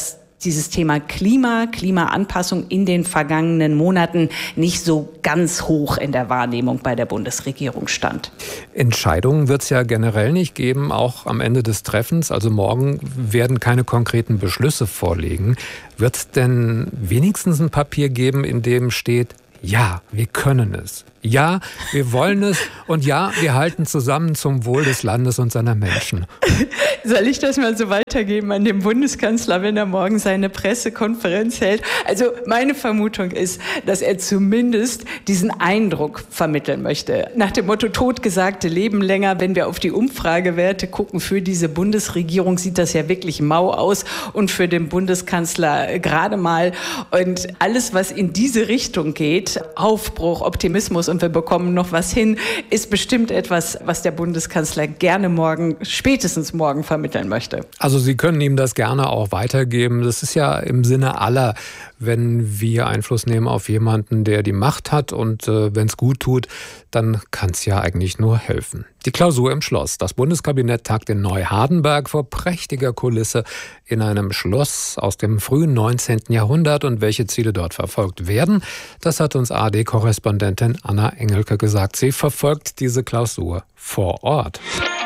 dieses Thema Klima, Klimaanpassung in den vergangenen Monaten nicht so ganz hoch in der Wahrnehmung bei der Bundesregierung stand. Entscheidungen wird es ja generell nicht geben, auch am Ende des Treffens. Also morgen werden keine konkreten Beschlüsse vorliegen. Wird es denn wenigstens ein Papier geben, in dem steht, ja, wir können es. Ja, wir wollen es. Und ja, wir halten zusammen zum Wohl des Landes und seiner Menschen. Soll ich das mal so weitergeben an den Bundeskanzler, wenn er morgen seine Pressekonferenz hält? Also meine Vermutung ist, dass er zumindest diesen Eindruck vermitteln möchte. Nach dem Motto, Totgesagte leben länger. Wenn wir auf die Umfragewerte gucken für diese Bundesregierung, sieht das ja wirklich mau aus. Und für den Bundeskanzler gerade mal. Und alles, was in diese Richtung geht, Aufbruch, Optimismus und wir bekommen noch was hin, ist bestimmt etwas, was der Bundeskanzler gerne morgen, spätestens morgen vermitteln möchte. Also Sie können ihm das gerne auch weitergeben. Das ist ja im Sinne aller, wenn wir Einfluss nehmen auf jemanden, der die Macht hat und äh, wenn es gut tut, dann kann es ja eigentlich nur helfen. Die Klausur im Schloss. Das Bundeskabinett tagt in Neuhardenberg vor prächtiger Kulisse in einem Schloss aus dem frühen neunzehnten Jahrhundert. Und welche Ziele dort verfolgt werden, das hat uns A R D-Korrespondentin Anna Engelke gesagt. Sie verfolgt diese Klausur vor Ort.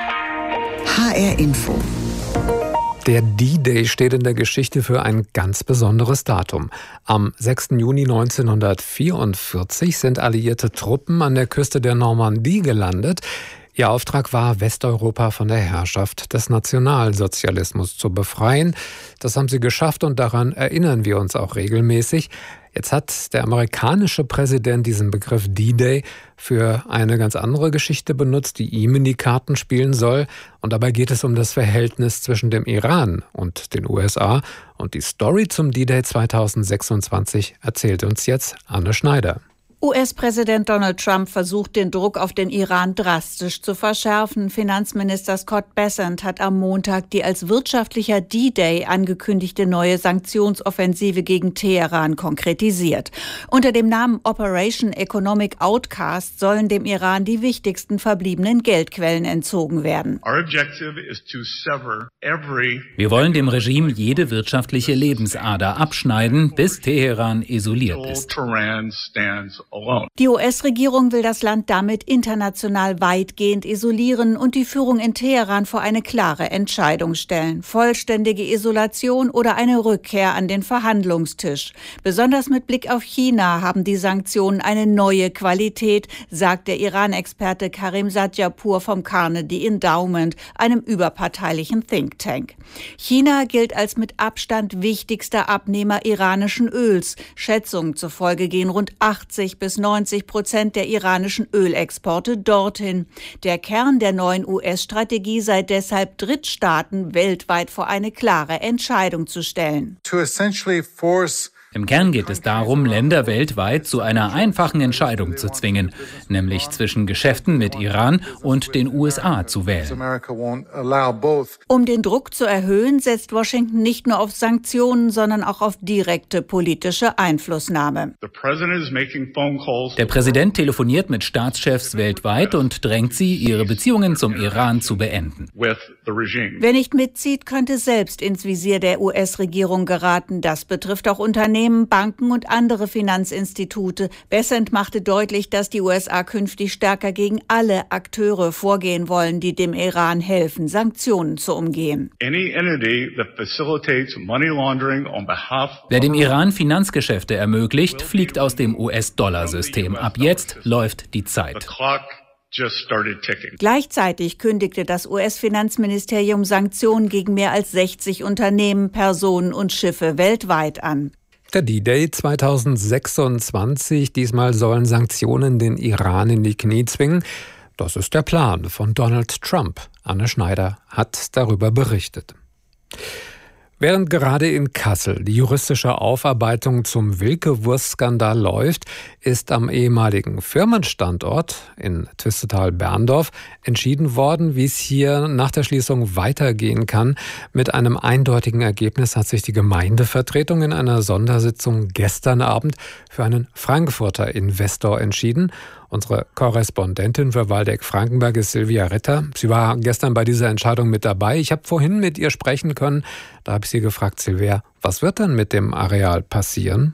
H R Info. Der D-Day steht in der Geschichte für ein ganz besonderes Datum. Am sechsten Juni neunzehnhundertvierundvierzig sind alliierte Truppen an der Küste der Normandie gelandet. Ihr Auftrag war, Westeuropa von der Herrschaft des Nationalsozialismus zu befreien. Das haben sie geschafft und daran erinnern wir uns auch regelmäßig. Jetzt hat der amerikanische Präsident diesen Begriff D-Day für eine ganz andere Geschichte benutzt, die ihm in die Karten spielen soll. Und dabei geht es um das Verhältnis zwischen dem Iran und den U S A. Und die Story zum D-Day zweitausendsechsundzwanzig erzählt uns jetzt Anne Schneider. U S-Präsident Donald Trump versucht, den Druck auf den Iran drastisch zu verschärfen. Finanzminister Scott Bessent hat am Montag die als wirtschaftlicher D-Day angekündigte neue Sanktionsoffensive gegen Teheran konkretisiert. Unter dem Namen Operation Economic Outcast sollen dem Iran die wichtigsten verbliebenen Geldquellen entzogen werden. Wir wollen dem Regime jede wirtschaftliche Lebensader abschneiden, bis Teheran isoliert ist. Die U S-Regierung will das Land damit international weitgehend isolieren und die Führung in Teheran vor eine klare Entscheidung stellen. Vollständige Isolation oder eine Rückkehr an den Verhandlungstisch. Besonders mit Blick auf China haben die Sanktionen eine neue Qualität, sagt der Iran-Experte Karim Sadjapur vom Carnegie Endowment, einem überparteilichen Think Tank. China gilt als mit Abstand wichtigster Abnehmer iranischen Öls. Schätzungen zufolge gehen rund achtzig bis neunzig Prozent der iranischen Ölexporte dorthin. Der Kern der neuen U S-Strategie sei deshalb, Drittstaaten weltweit vor eine klare Entscheidung zu stellen. To essentially force Im Kern geht es darum, Länder weltweit zu einer einfachen Entscheidung zu zwingen, nämlich zwischen Geschäften mit Iran und den U S A zu wählen. Um den Druck zu erhöhen, setzt Washington nicht nur auf Sanktionen, sondern auch auf direkte politische Einflussnahme. Der Präsident telefoniert mit Staatschefs weltweit und drängt sie, ihre Beziehungen zum Iran zu beenden. Wer nicht mitzieht, könnte selbst ins Visier der U S-Regierung geraten. Das betrifft auch Unternehmen, Banken und andere Finanzinstitute. Bessent machte deutlich, dass die U S A künftig stärker gegen alle Akteure vorgehen wollen, die dem Iran helfen, Sanktionen zu umgehen. Wer dem Iran Finanzgeschäfte ermöglicht, fliegt aus dem U S-Dollar-System. Ab jetzt läuft die Zeit. Gleichzeitig kündigte das U S-Finanzministerium Sanktionen gegen mehr als sechzig Unternehmen, Personen und Schiffe weltweit an. Der D-Day zweitausendsechsundzwanzig. Diesmal sollen Sanktionen den Iran in die Knie zwingen. Das ist der Plan von Donald Trump. Anne Schneider hat darüber berichtet. Während gerade in Kassel die juristische Aufarbeitung zum Wilke-Wurst-Skandal läuft, ist am ehemaligen Firmenstandort in Twistetal-Berndorf entschieden worden, wie es hier nach der Schließung weitergehen kann. Mit einem eindeutigen Ergebnis hat sich die Gemeindevertretung in einer Sondersitzung gestern Abend für einen Frankfurter Investor entschieden. Unsere Korrespondentin für Waldeck-Frankenberg ist Silvia Ritter. Sie war gestern bei dieser Entscheidung mit dabei. Ich habe vorhin mit ihr sprechen können. Da habe ich sie gefragt, Silvia, was wird denn mit dem Areal passieren?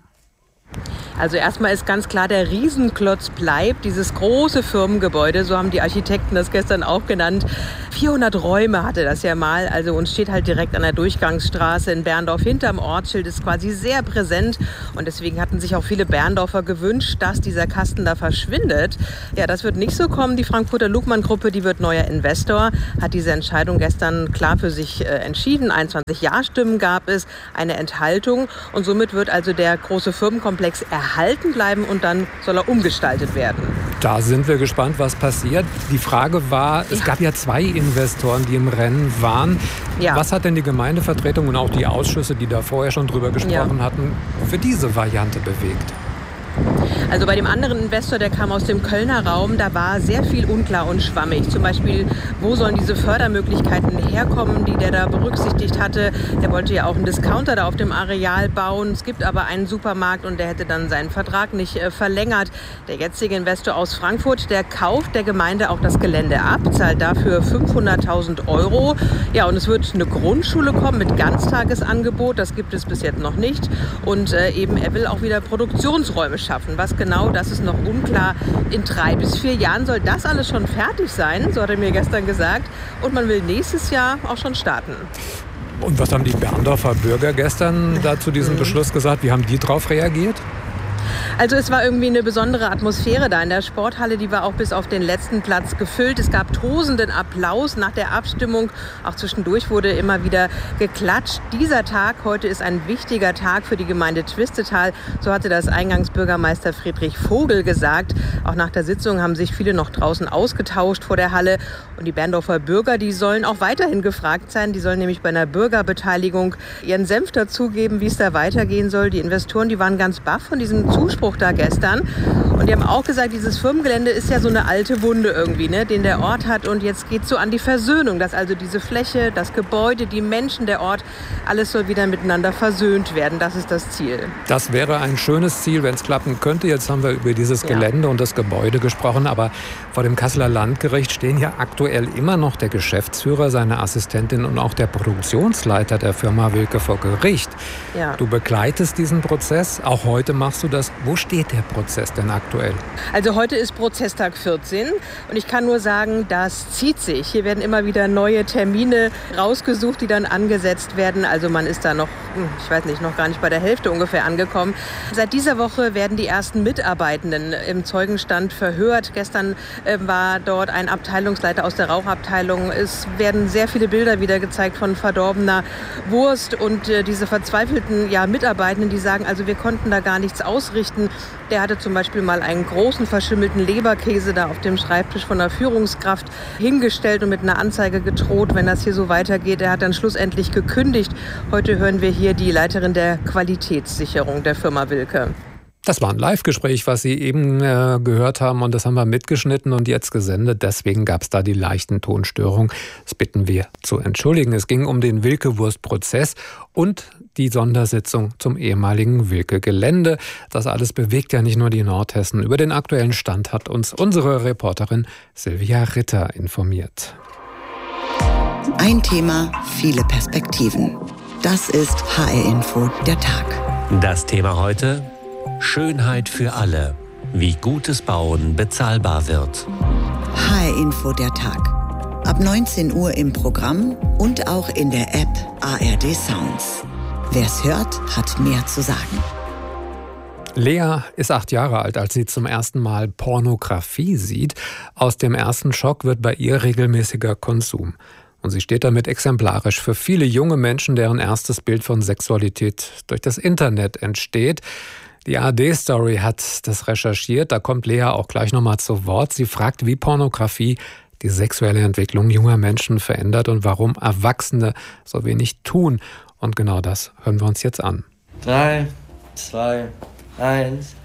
Also erstmal ist ganz klar, der Riesenklotz bleibt, dieses große Firmengebäude, so haben die Architekten das gestern auch genannt. vierhundert Räume hatte das ja mal, also und steht halt direkt an der Durchgangsstraße in Berndorf hinterm Ortsschild, ist quasi sehr präsent und deswegen hatten sich auch viele Berndorfer gewünscht, dass dieser Kasten da verschwindet. Ja, das wird nicht so kommen. Die Frankfurter Lugmann-Gruppe, die wird neuer Investor, hat diese Entscheidung gestern klar für sich äh, entschieden. einundzwanzig Ja-Stimmen gab es, eine Enthaltung und somit wird also der große Firmenkomplex erhalten bleiben und dann soll er umgestaltet werden. Da sind wir gespannt, was passiert. Die Frage war, es ja. gab ja zwei Investoren, die im Rennen waren. Ja. Was hat denn die Gemeindevertretung und auch die Ausschüsse, die da vorher schon drüber gesprochen ja. hatten, für diese Variante bewegt? Also bei dem anderen Investor, der kam aus dem Kölner Raum, da war sehr viel unklar und schwammig. Zum Beispiel, wo sollen diese Fördermöglichkeiten herkommen, die der da berücksichtigt hatte. Der wollte ja auch einen Discounter da auf dem Areal bauen. Es gibt aber einen Supermarkt und der hätte dann seinen Vertrag nicht äh, verlängert. Der jetzige Investor aus Frankfurt, der kauft der Gemeinde auch das Gelände ab, zahlt dafür fünfhunderttausend Euro. Ja, und es wird eine Grundschule kommen mit Ganztagesangebot. Das gibt es bis jetzt noch nicht. Und äh, eben, er will auch wieder Produktionsräume schaffen. Was genau, das ist noch unklar. In drei bis vier Jahren soll das alles schon fertig sein, so hat er mir gestern gesagt. Und man will nächstes Jahr auch schon starten. Und was haben die Berndorfer Bürger gestern da zu diesem Beschluss gesagt? Wie haben die darauf reagiert? Also es war irgendwie eine besondere Atmosphäre da in der Sporthalle. Die war auch bis auf den letzten Platz gefüllt. Es gab tosenden Applaus nach der Abstimmung. Auch zwischendurch wurde immer wieder geklatscht. Dieser Tag heute ist ein wichtiger Tag für die Gemeinde Twistetal. So hatte das Eingangsbürgermeister Friedrich Vogel gesagt. Auch nach der Sitzung haben sich viele noch draußen ausgetauscht vor der Halle. Und die Berndorfer Bürger, die sollen auch weiterhin gefragt sein. Die sollen nämlich bei einer Bürgerbeteiligung ihren Senf dazugeben, wie es da weitergehen soll. Die Investoren, die waren ganz baff von diesem Zuspruch da gestern. Und die haben auch gesagt, dieses Firmengelände ist ja so eine alte Wunde irgendwie, ne, den der Ort hat. Und jetzt geht es so an die Versöhnung, dass also diese Fläche, das Gebäude, die Menschen, der Ort, alles soll wieder miteinander versöhnt werden. Das ist das Ziel. Das wäre ein schönes Ziel, wenn es klappen könnte. Jetzt haben wir über dieses ja. Gelände und das Gebäude gesprochen. Aber vor dem Kasseler Landgericht stehen ja aktuell immer noch der Geschäftsführer, seine Assistentin und auch der Produktionsleiter der Firma Wilke vor Gericht. Ja. Du begleitest diesen Prozess. Auch heute machst du das. Wo steht der Prozess denn aktuell? Also heute ist Prozesstag vierzehn und ich kann nur sagen, das zieht sich. Hier werden immer wieder neue Termine rausgesucht, die dann angesetzt werden. Also man ist da noch, ich weiß nicht, noch gar nicht bei der Hälfte ungefähr angekommen. Seit dieser Woche werden die ersten Mitarbeitenden im Zeugenstand verhört. Gestern äh, war dort ein Abteilungsleiter aus der Rauchabteilung. Es werden sehr viele Bilder wieder gezeigt von verdorbener Wurst und äh, diese verzweifelten ja, Mitarbeitenden, die sagen, also wir konnten da gar nichts ausrichten. Der hatte zum Beispiel mal einen großen verschimmelten Leberkäse da auf dem Schreibtisch von der Führungskraft hingestellt und mit einer Anzeige gedroht, wenn das hier so weitergeht. Er hat dann schlussendlich gekündigt. Heute hören wir hier die Leiterin der Qualitätssicherung der Firma Wilke. Das war ein Live-Gespräch, was Sie eben äh, gehört haben, und das haben wir mitgeschnitten und jetzt gesendet. Deswegen gab es da die leichten Tonstörungen. Das bitten wir zu entschuldigen. Es ging um den Wilke-Wurst-Prozess und die Sondersitzung zum ehemaligen Wilke-Gelände. Das alles bewegt ja nicht nur die Nordhessen. Über den aktuellen Stand hat uns unsere Reporterin Silvia Ritter informiert. Ein Thema, viele Perspektiven. Das ist H R-Info der Tag. Das Thema heute: Schönheit für alle. Wie gutes Bauen bezahlbar wird. H R-Info der Tag. Ab neunzehn Uhr im Programm und auch in der App A R D Sounds. Wer es hört, hat mehr zu sagen. Lea ist acht Jahre alt, als sie zum ersten Mal Pornografie sieht. Aus dem ersten Schock wird bei ihr regelmäßiger Konsum. Und sie steht damit exemplarisch für viele junge Menschen, deren erstes Bild von Sexualität durch das Internet entsteht. Die A R D-Story hat das recherchiert. Da kommt Lea auch gleich nochmal zu Wort. Sie fragt, wie Pornografie die sexuelle Entwicklung junger Menschen verändert und warum Erwachsene so wenig tun. Und genau das hören wir uns jetzt an. Drei, zwei, eins.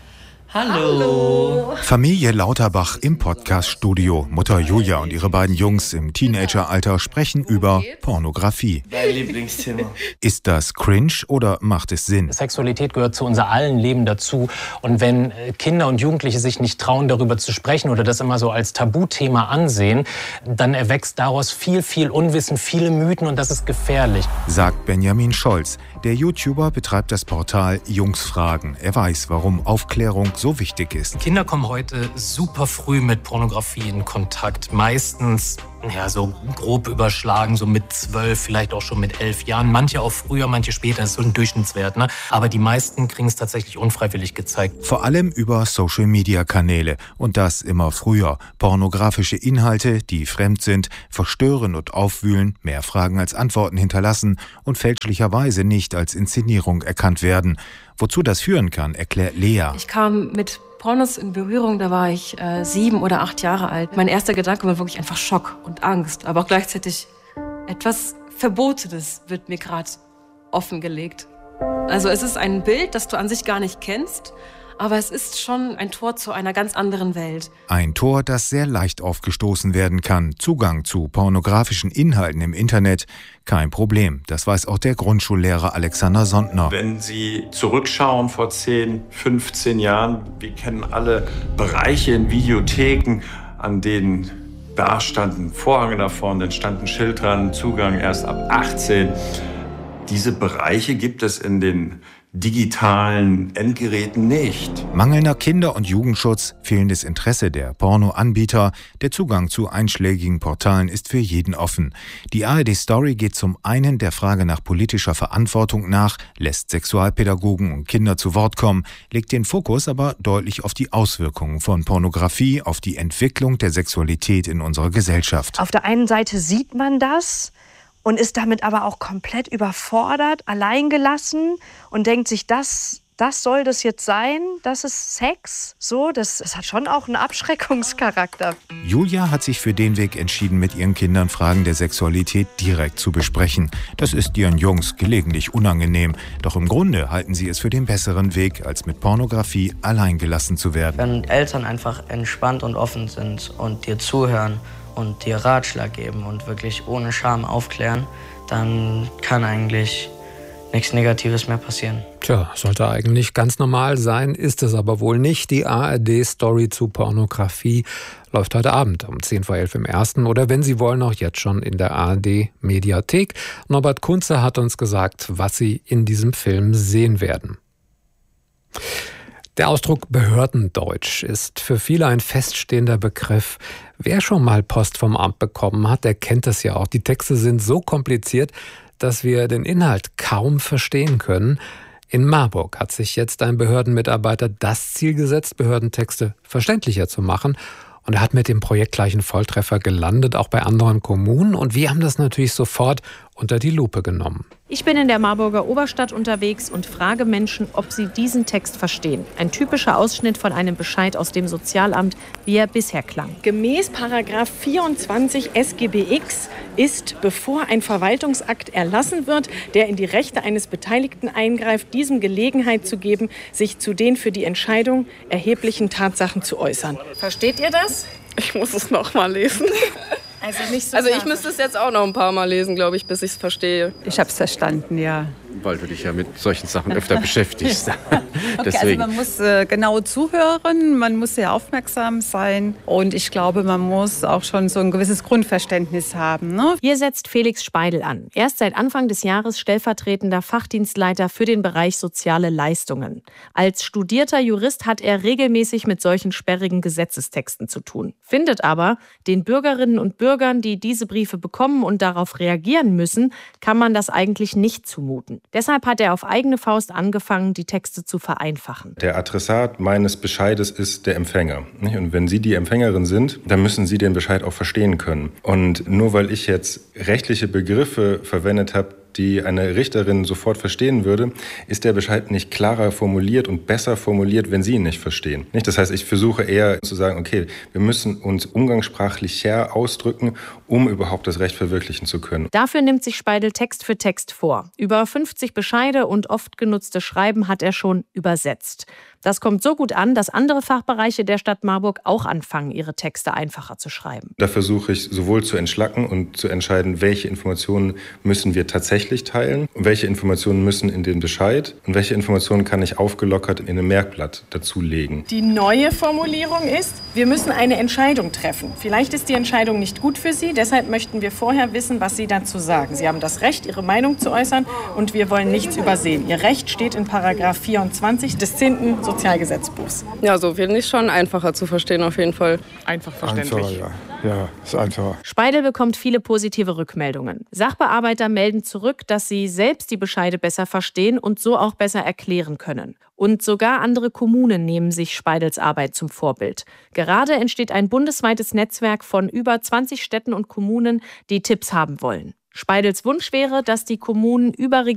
Hallo. Familie Lauterbach im Podcast-Studio. Mutter Julia und ihre beiden Jungs im Teenageralter sprechen über Pornografie. Dein Lieblingsthema. Ist das cringe oder macht es Sinn? Sexualität gehört zu unser allen Leben dazu. Und wenn Kinder und Jugendliche sich nicht trauen, darüber zu sprechen oder das immer so als Tabuthema ansehen, dann erwächst daraus viel, viel Unwissen, viele Mythen und das ist gefährlich. Sagt Benjamin Scholz. Der YouTuber betreibt das Portal Jungsfragen. Er weiß, warum Aufklärung so wichtig ist. Kinder kommen heute super früh mit Pornografie in Kontakt. Meistens ja, so grob überschlagen, so mit zwölf, vielleicht auch schon mit elf Jahren. Manche auch früher, manche später, das ist so ein Durchschnittswert. Ne? Aber die meisten kriegen es tatsächlich unfreiwillig gezeigt. Vor allem über Social-Media-Kanäle. Und das immer früher. Pornografische Inhalte, die fremd sind, verstören und aufwühlen, mehr Fragen als Antworten hinterlassen und fälschlicherweise nicht als Inszenierung erkannt werden. Wozu das führen kann, erklärt Lea. Ich kam mit Pornos in Berührung, da war ich äh, sieben oder acht Jahre alt. Mein erster Gedanke war wirklich einfach Schock und Angst, aber auch gleichzeitig etwas Verbotenes wird mir gerade offengelegt. Also es ist ein Bild, das du an sich gar nicht kennst, aber es ist schon ein Tor zu einer ganz anderen Welt. Ein Tor, das sehr leicht aufgestoßen werden kann. Zugang zu pornografischen Inhalten im Internet, kein Problem. Das weiß auch der Grundschullehrer Alexander Sondner. Wenn Sie zurückschauen vor zehn, fünfzehn Jahren, wir kennen alle Bereiche in Videotheken, an denen da standen Vorhänge davor, dann stand ein Schild dran, Zugang erst ab achtzehn. Diese Bereiche gibt es in den digitalen Endgeräten nicht. Mangelnder Kinder- und Jugendschutz, fehlendes Interesse der Pornoanbieter, der Zugang zu einschlägigen Portalen ist für jeden offen. Die A R D-Story geht zum einen der Frage nach politischer Verantwortung nach, lässt Sexualpädagogen und Kinder zu Wort kommen, legt den Fokus aber deutlich auf die Auswirkungen von Pornografie, auf die Entwicklung der Sexualität in unserer Gesellschaft. Auf der einen Seite sieht man das und ist damit aber auch komplett überfordert, alleingelassen und denkt sich, das, das soll das jetzt sein? Das ist Sex? So, das, das hat schon auch einen Abschreckungscharakter. Julia hat sich für den Weg entschieden, mit ihren Kindern Fragen der Sexualität direkt zu besprechen. Das ist ihren Jungs gelegentlich unangenehm. Doch im Grunde halten sie es für den besseren Weg, als mit Pornografie alleingelassen zu werden. Wenn Eltern einfach entspannt und offen sind und dir zuhören und dir Ratschlag geben und wirklich ohne Scham aufklären, dann kann eigentlich nichts Negatives mehr passieren. Tja, sollte eigentlich ganz normal sein, ist es aber wohl nicht. Die A R D-Story zu Pornografie läuft heute Abend um zehn vor elf im Ersten oder wenn Sie wollen auch jetzt schon in der A R D-Mediathek. Norbert Kunze hat uns gesagt, was Sie in diesem Film sehen werden. Der Ausdruck Behördendeutsch ist für viele ein feststehender Begriff. Wer schon mal Post vom Amt bekommen hat, der kennt das ja auch. Die Texte sind so kompliziert, dass wir den Inhalt kaum verstehen können. In Marburg hat sich jetzt ein Behördenmitarbeiter das Ziel gesetzt, Behördentexte verständlicher zu machen. Und er hat mit dem Projekt gleich einen Volltreffer gelandet, auch bei anderen Kommunen. Und wir haben das natürlich sofort unter die Lupe genommen. Ich bin in der Marburger Oberstadt unterwegs und frage Menschen, ob sie diesen Text verstehen. Ein typischer Ausschnitt von einem Bescheid aus dem Sozialamt, wie er bisher klang. Gemäß Paragraph vierundzwanzig S G B X ist, bevor ein Verwaltungsakt erlassen wird, der in die Rechte eines Beteiligten eingreift, diesem Gelegenheit zu geben, sich zu den für die Entscheidung erheblichen Tatsachen zu äußern. Versteht ihr das? Ich muss es noch mal lesen. Also, nicht so also ich müsste es jetzt auch noch ein paar Mal lesen, glaube ich, bis ich es verstehe. Ich habe es verstanden, ja. Weil du dich ja mit solchen Sachen öfter beschäftigst. Okay, also man muss äh, genau zuhören, man muss sehr aufmerksam sein und ich glaube, man muss auch schon so ein gewisses Grundverständnis haben. Ne? Hier setzt Felix Speidel an. Er ist seit Anfang des Jahres stellvertretender Fachdienstleiter für den Bereich soziale Leistungen. Als studierter Jurist hat er regelmäßig mit solchen sperrigen Gesetzestexten zu tun. Findet aber, den Bürgerinnen und Bürgern, die diese Briefe bekommen und darauf reagieren müssen, kann man das eigentlich nicht zumuten. Deshalb hat er auf eigene Faust angefangen, die Texte zu vereinfachen. Der Adressat meines Bescheides ist der Empfänger. Und wenn Sie die Empfängerin sind, dann müssen Sie den Bescheid auch verstehen können. Und nur weil ich jetzt rechtliche Begriffe verwendet habe, die eine Richterin sofort verstehen würde, ist der Bescheid nicht klarer formuliert und besser formuliert, wenn Sie ihn nicht verstehen. Das heißt, ich versuche eher zu sagen, okay, wir müssen uns umgangssprachlicher ausdrücken, um überhaupt das Recht verwirklichen zu können. Dafür nimmt sich Speidel Text für Text vor. Über fünfzig Bescheide und oft genutzte Schreiben hat er schon übersetzt. Das kommt so gut an, dass andere Fachbereiche der Stadt Marburg auch anfangen, ihre Texte einfacher zu schreiben. Da versuche ich sowohl zu entschlacken und zu entscheiden, welche Informationen müssen wir tatsächlich teilen, welche Informationen müssen in den Bescheid und welche Informationen kann ich aufgelockert in ein Merkblatt dazulegen. Die neue Formulierung ist, wir müssen eine Entscheidung treffen. Vielleicht ist die Entscheidung nicht gut für Sie, deshalb möchten wir vorher wissen, was Sie dazu sagen. Sie haben das Recht, Ihre Meinung zu äußern und wir wollen nichts übersehen. Ihr Recht steht in Paragraph vierundzwanzig des zehnten Sozialgesetzbuchs. Ja, so finde ich schon einfacher zu verstehen auf jeden Fall. Einfach verständlich. Einfacher, ja. Ja, ist einfacher. Speidel bekommt viele positive Rückmeldungen. Sachbearbeiter melden zurück, dass sie selbst die Bescheide besser verstehen und so auch besser erklären können. Und sogar andere Kommunen nehmen sich Speidels Arbeit zum Vorbild. Gerade entsteht ein bundesweites Netzwerk von über zwanzig Städten und Kommunen, die Tipps haben wollen. Speidels Wunsch wäre, dass die Kommunen überregional